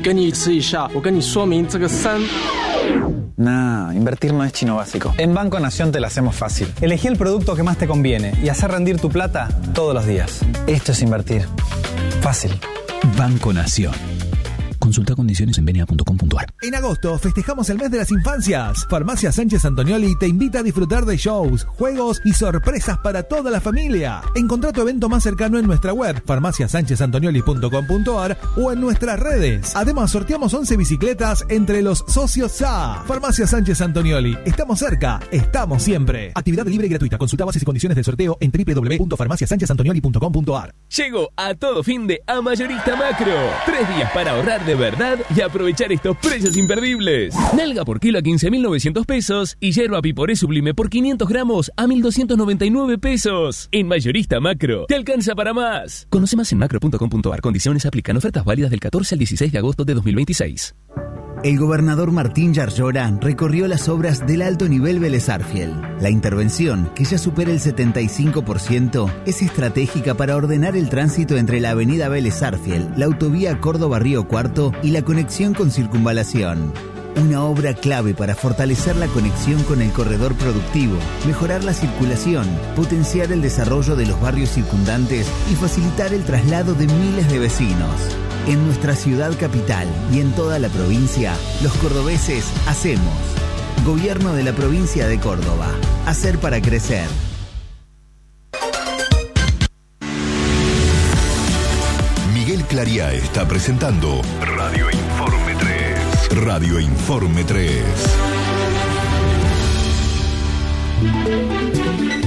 Nah, invertir no es chino básico. En Banco Nación te la hacemos fácil. Elegí el producto que más te conviene y hacer rendir tu plata todos los días. Esto es invertir. Fácil. Banco Nación. Consulta condiciones en venia punto com punto a r. En agosto festejamos el mes de las infancias. Farmacia Sánchez Antonioli te invita a disfrutar de shows, juegos y sorpresas para toda la familia. Encontrá tu evento más cercano en nuestra web, farmacia sánchez antonioli punto com punto a r, o en nuestras redes. Además, sorteamos once bicicletas entre los socios S A. Farmacia Sánchez Antonioli. Estamos cerca, estamos siempre. Actividad libre y gratuita. Consulta bases y condiciones del sorteo en w w w punto farmacia sánchez antonioli punto com punto a r. Llegó a todo fin de a Mayorista Macro. Tres días para ahorrar de verdad y aprovechar estos precios imperdibles. Nalga por kilo a quince mil novecientos pesos y yerba piporé sublime por quinientos gramos a mil doscientos noventa y nueve pesos. En Mayorista Macro, te alcanza para más. Conoce más en macro punto com punto a r. Condiciones aplican. Ofertas válidas del catorce al dieciséis de agosto de dos mil veintiséis. El gobernador Martín Yarlora recorrió las obras del alto nivel Vélez Sarsfield. La intervención, que ya supera el setenta y cinco por ciento, es estratégica para ordenar el tránsito entre la avenida Vélez Sarsfield, la autovía Córdoba-Río Cuarto y la conexión con Circunvalación. Una obra clave para fortalecer la conexión con el corredor productivo, mejorar la circulación, potenciar el desarrollo de los barrios circundantes y facilitar el traslado de miles de vecinos. En nuestra ciudad capital y en toda la provincia, los cordobeses hacemos. Gobierno de la provincia de Córdoba. Hacer para crecer. Miguel Clariá está presentando Radio Informe tres. Radio Informe tres.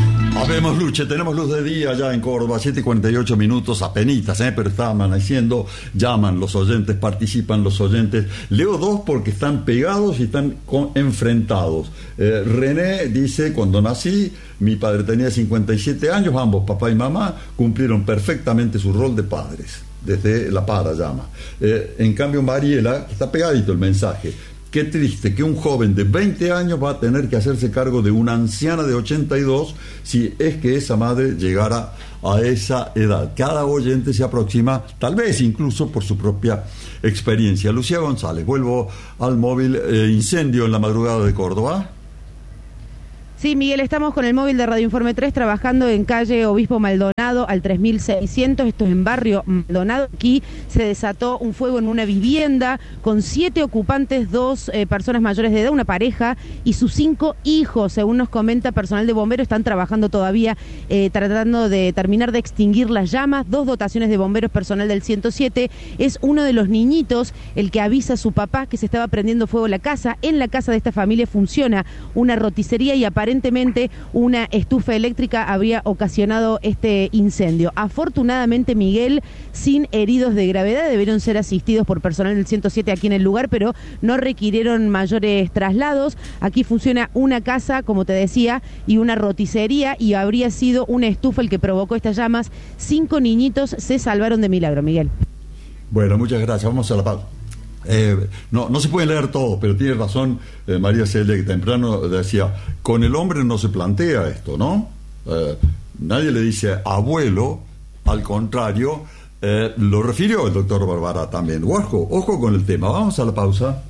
Habemos lucha, tenemos luz de día ya en Córdoba, siete y cuarenta y ocho minutos, apenitas, ¿eh? Pero está amaneciendo, llaman los oyentes, participan los oyentes. Leo dos porque están pegados y están con, enfrentados. Eh, René dice, cuando nací, mi padre tenía cincuenta y siete años, ambos, papá y mamá, cumplieron perfectamente su rol de padres. Desde La Para llama. Eh, en cambio, Mariela, está pegadito el mensaje. Qué triste que un joven de veinte años va a tener que hacerse cargo de una anciana de ochenta y dos si es que esa madre llegara a esa edad. Cada oyente se aproxima, tal vez incluso por su propia experiencia. Lucía González, vuelvo al móvil. Eh, incendio en la madrugada de Córdoba. Sí, Miguel, estamos con el móvil de Radio Informe tres trabajando en calle Obispo Maldonado al tres mil seiscientos, esto es en barrio Maldonado. Aquí se desató un fuego en una vivienda con siete ocupantes, dos eh, personas mayores de edad, una pareja y sus cinco hijos. Según nos comenta personal de bomberos, están trabajando todavía eh, tratando de terminar de extinguir las llamas. Dos dotaciones de bomberos, personal del ciento siete. Es uno de los niñitos el que avisa a su papá que se estaba prendiendo fuego la casa. En la casa de esta familia funciona una roticería y aparentemente Aparentemente una estufa eléctrica había ocasionado este incendio. Afortunadamente, Miguel, sin heridos de gravedad, debieron ser asistidos por personal del ciento siete aquí en el lugar, pero no requirieron mayores traslados. Aquí funciona una casa, como te decía, y una roticería, y habría sido una estufa el que provocó estas llamas. Cinco niñitos se salvaron de milagro, Miguel. Bueno, muchas gracias. Vamos a la pausa. Eh, no, no se puede leer todo, pero tiene razón eh, María Celia, que temprano decía, con el hombre no se plantea esto, ¿no? Eh, nadie le dice abuelo, al contrario, eh, lo refirió el doctor Barbara también. Ojo, ojo con el tema. Vamos a la pausa.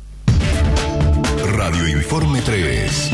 Radio Informe tres.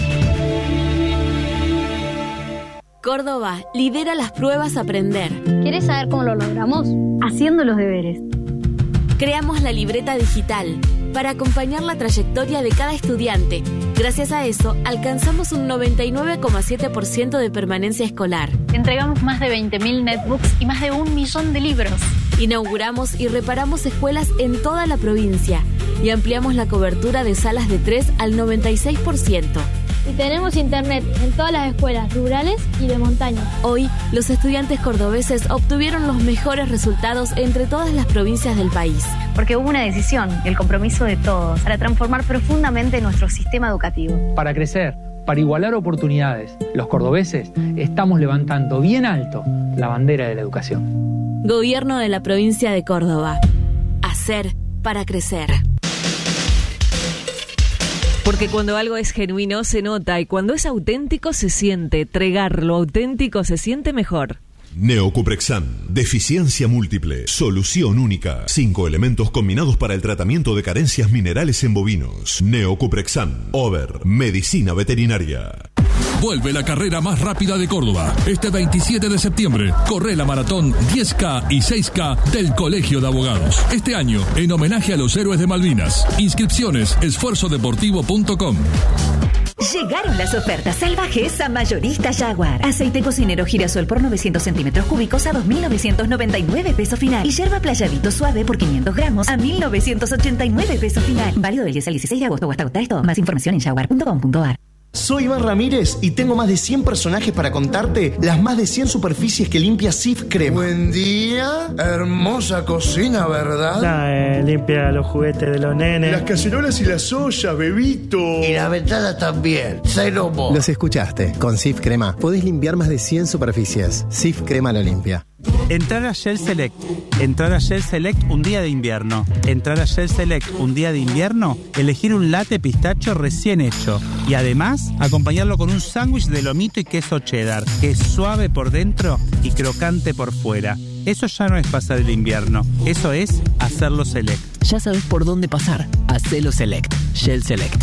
Córdoba lidera las pruebas Aprender. ¿Quieres saber cómo lo logramos? Haciendo los deberes. Creamos la libreta digital para acompañar la trayectoria de cada estudiante. Gracias a eso, alcanzamos un noventa y nueve coma siete por ciento de permanencia escolar. Entregamos más de veinte mil netbooks y más de un millón de libros. Inauguramos y reparamos escuelas en toda la provincia y ampliamos la cobertura de salas de tres al noventa y seis por ciento. Y tenemos internet en todas las escuelas rurales y de montaña. Hoy, los estudiantes cordobeses obtuvieron los mejores resultados entre todas las provincias del país. Porque hubo una decisión y el compromiso de todos para transformar profundamente nuestro sistema educativo. Para crecer, para igualar oportunidades, los cordobeses estamos levantando bien alto la bandera de la educación. Gobierno de la provincia de Córdoba. Hacer para crecer. Porque cuando algo es genuino se nota y cuando es auténtico se siente. Tregar lo auténtico se siente mejor. Neocuprexan, deficiencia múltiple, solución única. Cinco elementos combinados para el tratamiento de carencias minerales en bovinos. Neocuprexan, Over, medicina veterinaria. Vuelve la carrera más rápida de Córdoba. Este veintisiete de septiembre, corre la maratón diez K y seis K del Colegio de Abogados. Este año, en homenaje a los héroes de Malvinas. Inscripciones, esfuerzo deportivo punto com. Llegaron las ofertas salvajes a Mayorista Jaguar. Aceite cocinero girasol por novecientos centímetros cúbicos a dos mil novecientos noventa y nueve pesos final. Y yerba playavito suave por quinientos gramos a mil novecientos ochenta y nueve pesos final. Válido del diez al dieciséis de agosto o hasta agotar esto. Más información en jaguar punto com punto a r. Soy Iván Ramírez y tengo más de cien personajes para contarte las más de cien superficies que limpia Sif Crema. Buen día, hermosa cocina, ¿verdad? Nah, eh, limpia los juguetes de los nenes. Las cacerolas y las ollas, bebito. Y la ventana también, cero mo. Los escuchaste, con Sif Crema podés limpiar más de cien superficies. Sif Crema lo limpia. Entrar a Shell Select. Entrar a Shell Select un día de invierno. Entrar a Shell Select un día de invierno, elegir un latte pistacho recién hecho. Y además, acompañarlo con un sándwich de lomito y queso cheddar, que es suave por dentro y crocante por fuera. Eso ya no es pasar el invierno, eso es hacerlo Select. Ya sabes por dónde pasar. Hacelo Select. Shell Select.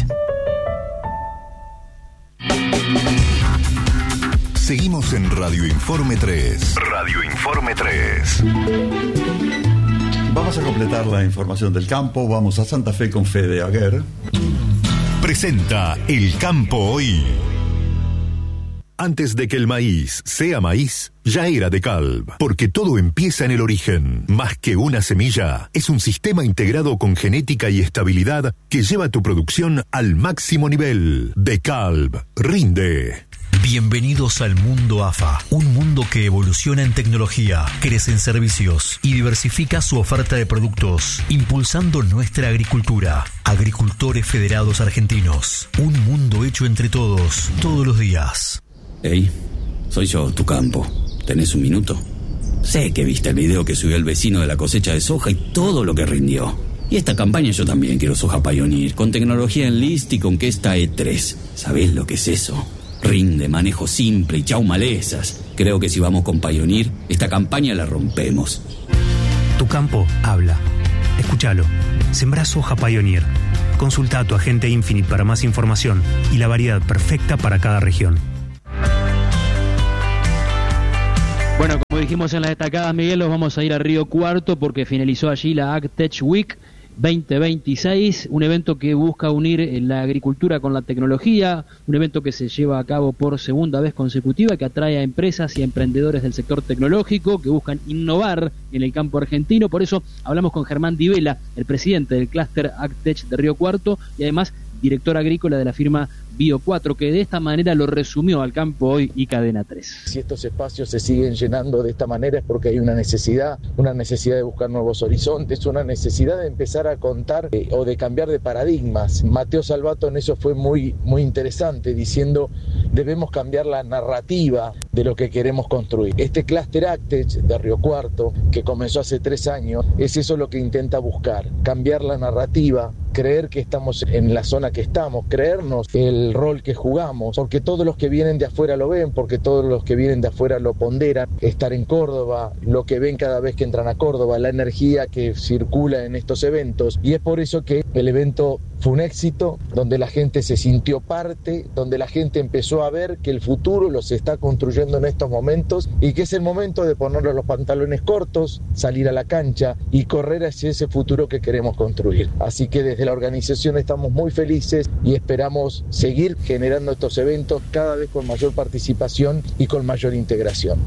Seguimos en Radio Informe tres. Radio Informe tres. Vamos a completar la información del campo. Vamos a Santa Fe con Fede Aguer. Presenta El Campo Hoy. Antes de que el maíz sea maíz, ya era de Calv, porque todo empieza en el origen. Más que una semilla, es un sistema integrado con genética y estabilidad que lleva tu producción al máximo nivel. De Calv, rinde. Bienvenidos al mundo A F A, un mundo que evoluciona en tecnología, crece en servicios y diversifica su oferta de productos, impulsando nuestra agricultura. Agricultores Federados Argentinos, un mundo hecho entre todos, todos los días. Hey, soy yo, tu campo. ¿Tenés un minuto? Sé que viste el video que subió el vecino de la cosecha de soja y todo lo que rindió. Y esta campaña yo también quiero soja Pioneer, con tecnología Enlist y con Kesta E tres. ¿Sabés lo que es eso? Rinde, manejo simple y chau malezas. Creo que si vamos con Pioneer, esta campaña la rompemos. Tu campo habla. Escúchalo. Sembrá soja Pioneer. Consulta a tu agente Infinite para más información y la variedad perfecta para cada región. Bueno, como dijimos en las destacadas, Miguel, nos vamos a ir a Río Cuarto porque finalizó allí la AgTech Week veinte veintiséis, un evento que busca unir la agricultura con la tecnología, un evento que se lleva a cabo por segunda vez consecutiva, que atrae a empresas y a emprendedores del sector tecnológico que buscan innovar en el campo argentino. Por eso hablamos con Germán Di Vela, el presidente del clúster AgTech de Río Cuarto y además director agrícola de la firma Bio cuatro, que de esta manera lo resumió al campo hoy y Cadena tres. Si estos espacios se siguen llenando de esta manera es porque hay una necesidad, una necesidad de buscar nuevos horizontes, una necesidad de empezar a contar eh, o de cambiar de paradigmas. Mateo Salvato en eso fue muy, muy interesante, diciendo debemos cambiar la narrativa de lo que queremos construir. Este clúster AgTech de Río Cuarto, que comenzó hace tres años, es eso lo que intenta buscar, cambiar la narrativa, creer que estamos en la zona que estamos, creernos el rol que jugamos, porque todos los que vienen de afuera lo ven, porque todos los que vienen de afuera lo ponderan, estar en Córdoba, lo que ven cada vez que entran a Córdoba, la energía que circula en estos eventos, y es por eso que el evento fue un éxito, donde la gente se sintió parte, donde la gente empezó a ver que el futuro los está construyendo en estos momentos y que es el momento de ponernos los pantalones cortos, salir a la cancha y correr hacia ese futuro que queremos construir. Así que desde la organización estamos muy felices y esperamos seguir generando estos eventos cada vez con mayor participación y con mayor integración.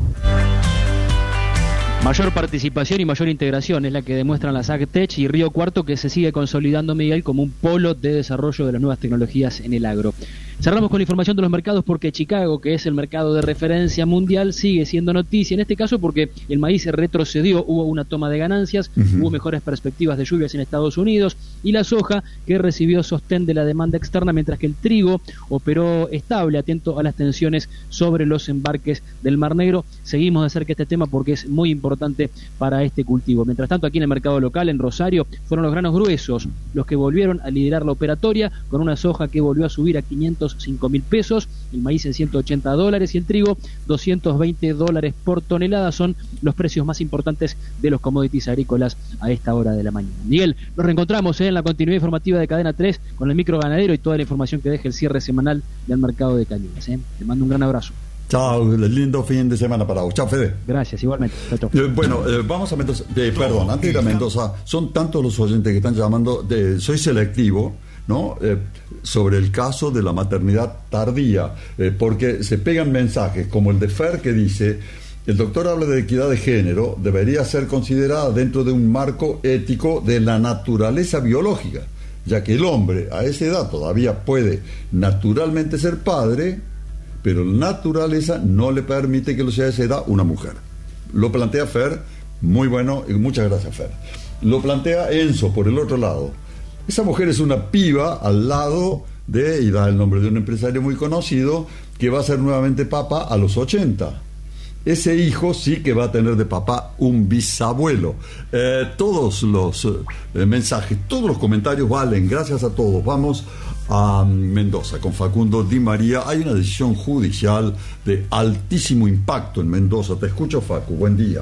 Mayor participación y mayor integración es la que demuestran las AgTech y Río Cuarto, que se sigue consolidando, Miguel, como un polo de desarrollo de las nuevas tecnologías en el agro. Cerramos con la información de los mercados porque Chicago, que es el mercado de referencia mundial, sigue siendo noticia, en este caso porque el maíz retrocedió, hubo una toma de ganancias, uh-huh. hubo mejores perspectivas de lluvias en Estados Unidos, y la soja, que recibió sostén de la demanda externa, mientras que el trigo operó estable, atento a las tensiones sobre los embarques del Mar Negro. Seguimos de cerca este tema porque es muy importante para este cultivo. Mientras tanto, aquí en el mercado local, en Rosario, fueron los granos gruesos los que volvieron a liderar la operatoria, con una soja que volvió a subir a quinientos cinco mil pesos, el maíz en ciento ochenta dólares y el trigo doscientos veinte dólares por tonelada. Son los precios más importantes de los commodities agrícolas a esta hora de la mañana. Miguel, nos reencontramos ¿eh? en la continuidad informativa de Cadena tres con el micro ganadero y toda la información que deje el cierre semanal del mercado de Cañuelas. ¿eh? Te mando un gran abrazo. Chao, lindo fin de semana para vos. Chao, Fede. Gracias, igualmente. Chao, chao. Eh, bueno, eh, vamos a Mendoza. Eh, perdón, antes de ir a Mendoza, son tantos los oyentes que están llamando. De, soy selectivo, ¿no? Eh, sobre el caso de la maternidad tardía, eh, porque se pegan mensajes como el de Fer, que dice: el doctor habla de equidad de género, debería ser considerada dentro de un marco ético de la naturaleza biológica, ya que el hombre a esa edad todavía puede naturalmente ser padre, pero la naturaleza no le permite que lo sea a esa edad una mujer. Lo plantea Fer, muy bueno, y muchas gracias, Fer. Lo plantea Enzo por el otro lado. Esa mujer es una piba al lado de, y da el nombre de un empresario muy conocido, que va a ser nuevamente papa a los ochenta. Ese hijo sí que va a tener de papá un bisabuelo. Eh, todos los eh, mensajes, todos los comentarios valen, gracias a todos. Vamos a Mendoza con Facundo Di María. Hay una decisión judicial de altísimo impacto en Mendoza. Te escucho, Facu, buen día.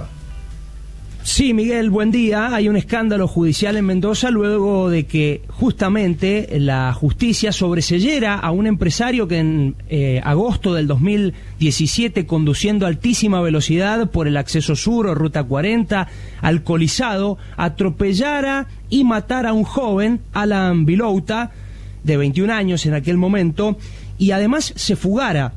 Sí, Miguel, buen día. Hay un escándalo judicial en Mendoza luego de que justamente la justicia sobreseyera a un empresario que en eh, agosto del dos mil diecisiete, conduciendo a altísima velocidad por el acceso sur o ruta cuarenta, alcoholizado, atropellara y matara a un joven, Alan Vilouta, de veintiún años en aquel momento, y además se fugara.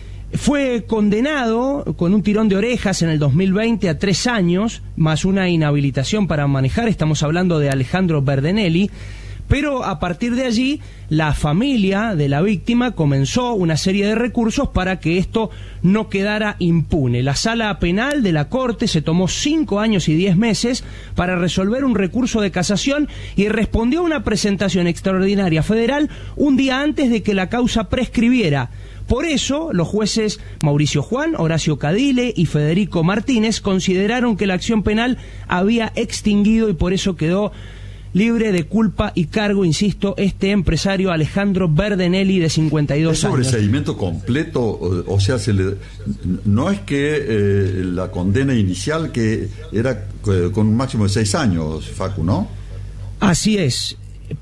Fue condenado con un tirón de orejas en el dos mil veinte a tres años, más una inhabilitación para manejar. Estamos hablando de Alejandro Verdenelli, Pero a partir de allí, la familia de la víctima comenzó una serie de recursos para que esto no quedara impune. La sala penal de la Corte se tomó cinco años y diez meses para resolver un recurso de casación y respondió a una presentación extraordinaria federal un día antes de que la causa prescribiera. Por eso, los jueces Mauricio Juan, Horacio Cadile y Federico Martínez consideraron que la acción penal había extinguido y por eso quedó libre de culpa y cargo, insisto, este empresario Alejandro Verdenelli, de cincuenta y dos años. ¿Es sobreseimiento completo? O, o sea, se le, no es que eh, la condena inicial, que era eh, con un máximo de seis años, Facu, ¿no? Así es.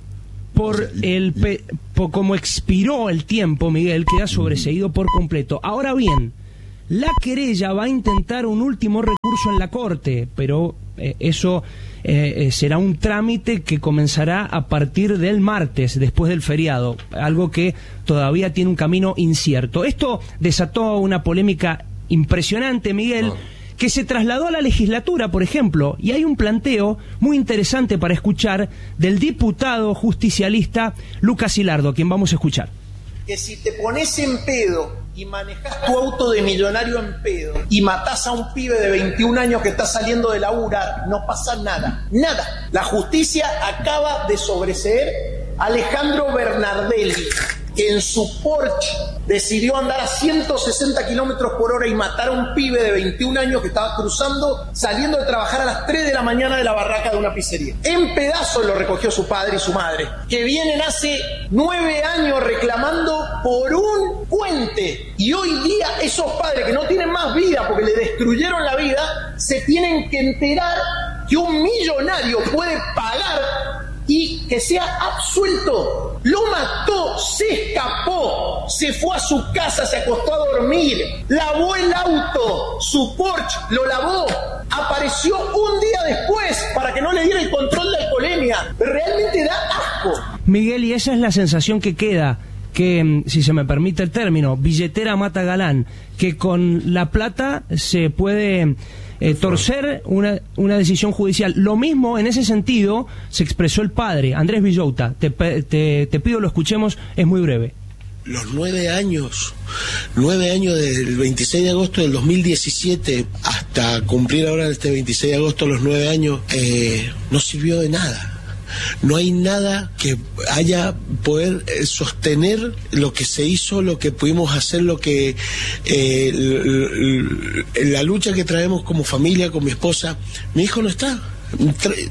Por o sea, y, el pe, por como expiró el tiempo, Miguel, queda sobreseído por completo. Ahora bien, la querella va a intentar un último recurso en la Corte, pero eh, eso eh, será un trámite que comenzará a partir del martes, después del feriado, algo que todavía tiene un camino incierto. Esto desató una polémica impresionante, Miguel, oh. que se trasladó a la legislatura, por ejemplo, y hay un planteo muy interesante para escuchar del diputado justicialista Lucas Hilardo, a quien vamos a escuchar. Que si te pones en pedo y manejas tu auto de millonario en pedo y matás a un pibe de veintiún años que está saliendo de laburar, no pasa nada, nada. La justicia acaba de sobreseer a Alejandro Bernardelli, que en su Porsche decidió andar a ciento sesenta kilómetros por hora y matar a un pibe de veintiún años que estaba cruzando, saliendo de trabajar a las tres de la mañana de la barraca de una pizzería. En pedazos lo recogió su padre y su madre, que vienen hace nueve años reclamando por un puente. Y hoy día esos padres que no tienen más vida porque le destruyeron la vida, se tienen que enterar que un millonario puede pagar y que sea absuelto. Lo mató, se escapó, se fue a su casa, se acostó a dormir, lavó el auto, su Porsche lo lavó, apareció un día después para que no le diera el control de alcoholemia. Realmente da asco. Miguel, y esa es la sensación que queda, que, si se me permite el término, billetera mata galán, que con la plata se puede eh, torcer una, una decisión judicial. Lo mismo, en ese sentido, se expresó el padre, Andrés Villota. Te, te, te pido lo escuchemos, es muy breve. Los nueve años, nueve años del veintiséis de agosto del dos mil diecisiete hasta cumplir ahora este veintiséis de agosto los nueve años, eh, no sirvió de nada. No hay nada que haya poder eh, sostener lo que se hizo, lo que pudimos hacer, lo que eh, l, l, la lucha que traemos como familia, con mi esposa. Mi hijo no está. Tre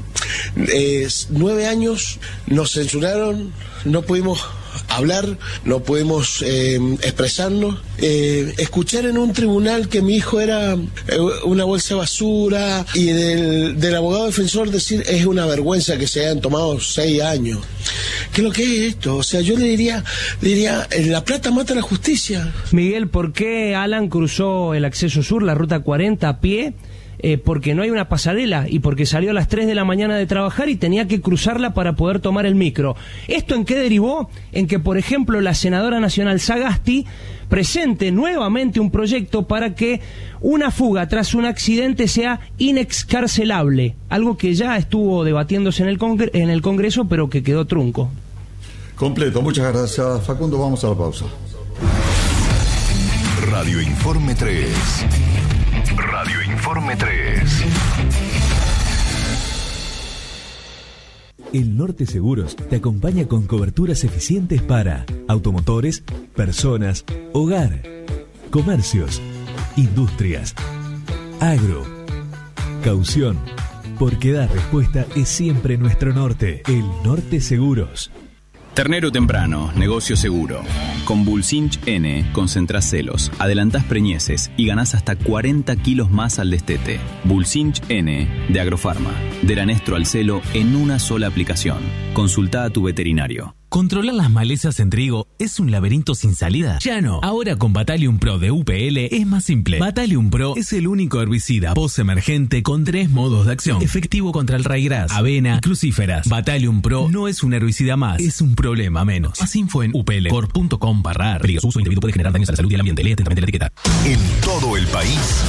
eh, nueve años nos censuraron, no pudimos hablar, no pudimos eh, expresarnos, eh, escuchar en un tribunal que mi hijo era eh, una bolsa de basura, y del, del abogado defensor decir es una vergüenza que se hayan tomado seis años. ¿Qué es lo que es esto? O sea, yo le diría, le diría, la plata mata la justicia. Miguel, ¿por qué Alan cruzó el acceso sur, la ruta cuarenta, a pie? Eh, porque no hay una pasarela y porque salió a las tres de la mañana de trabajar y tenía que cruzarla para poder tomar el micro. ¿Esto en qué derivó? En que, por ejemplo, la senadora nacional Sagasti presente nuevamente un proyecto para que una fuga tras un accidente sea inexcarcelable, algo que ya estuvo debatiéndose en el, congre en el Congreso, pero que quedó trunco. Completo, muchas gracias, Facundo. Vamos a la pausa. Radio Informe tres. Radio Informe tres. El Norte Seguros te acompaña con coberturas eficientes para automotores, personas, hogar, comercios, industrias, agro, caución, porque dar respuesta es siempre nuestro norte. El Norte Seguros. Ternero temprano, negocio seguro. Con Bulsinch N concentrás celos, adelantás preñeces y ganás hasta cuarenta kilos más al destete. Bulsinch N de Agrofarma. Del anestro al celo en una sola aplicación. Consultá a tu veterinario. ¿Controlar las malezas en trigo es un laberinto sin salida? Ya no. Ahora con Battalion Pro de U P L es más simple. Battalion Pro es el único herbicida post-emergente con tres modos de acción. Efectivo contra el raigras, avena y crucíferas. Battalion Pro no es un herbicida más, es un problema menos. Más info en u p l corp punto com barra ar. Peligro. Su uso indebido puede generar daños a la salud y al ambiente. Lee atentamente la etiqueta. En todo el país.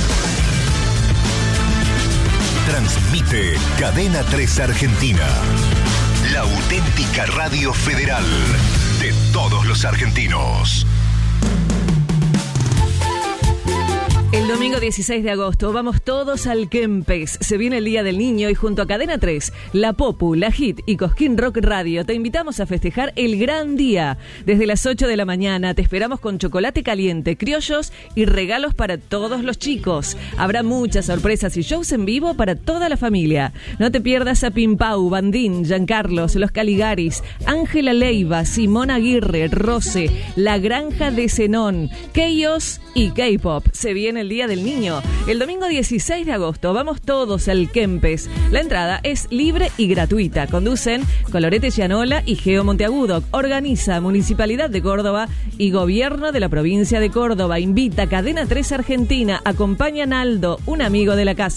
Transmite Cadena tres Argentina. La auténtica radio federal de todos los argentinos. El domingo dieciséis de agosto vamos todos al Kempes. Se viene el Día del Niño y junto a Cadena tres, La Popu, La Hit y Cosquín Rock Radio te invitamos a festejar el gran día. Desde las ocho de la mañana te esperamos con chocolate caliente, criollos y regalos para todos los chicos. Habrá muchas sorpresas y shows en vivo para toda la familia. No te pierdas a Pimpau, Bandín, Giancarlos, Los Caligaris, Ángela Leiva, Simón Aguirre, Rose, La Granja de Zenón, Keyos y K-Pop. Se viene el Día del Niño. El domingo dieciséis de agosto vamos todos al Kempes. La entrada es libre y gratuita. Conducen Colorete Gianola y Geo Monteagudo. Organiza Municipalidad de Córdoba y Gobierno de la Provincia de Córdoba. Invita Cadena tres Argentina. Acompaña Naldo, un amigo de la casa.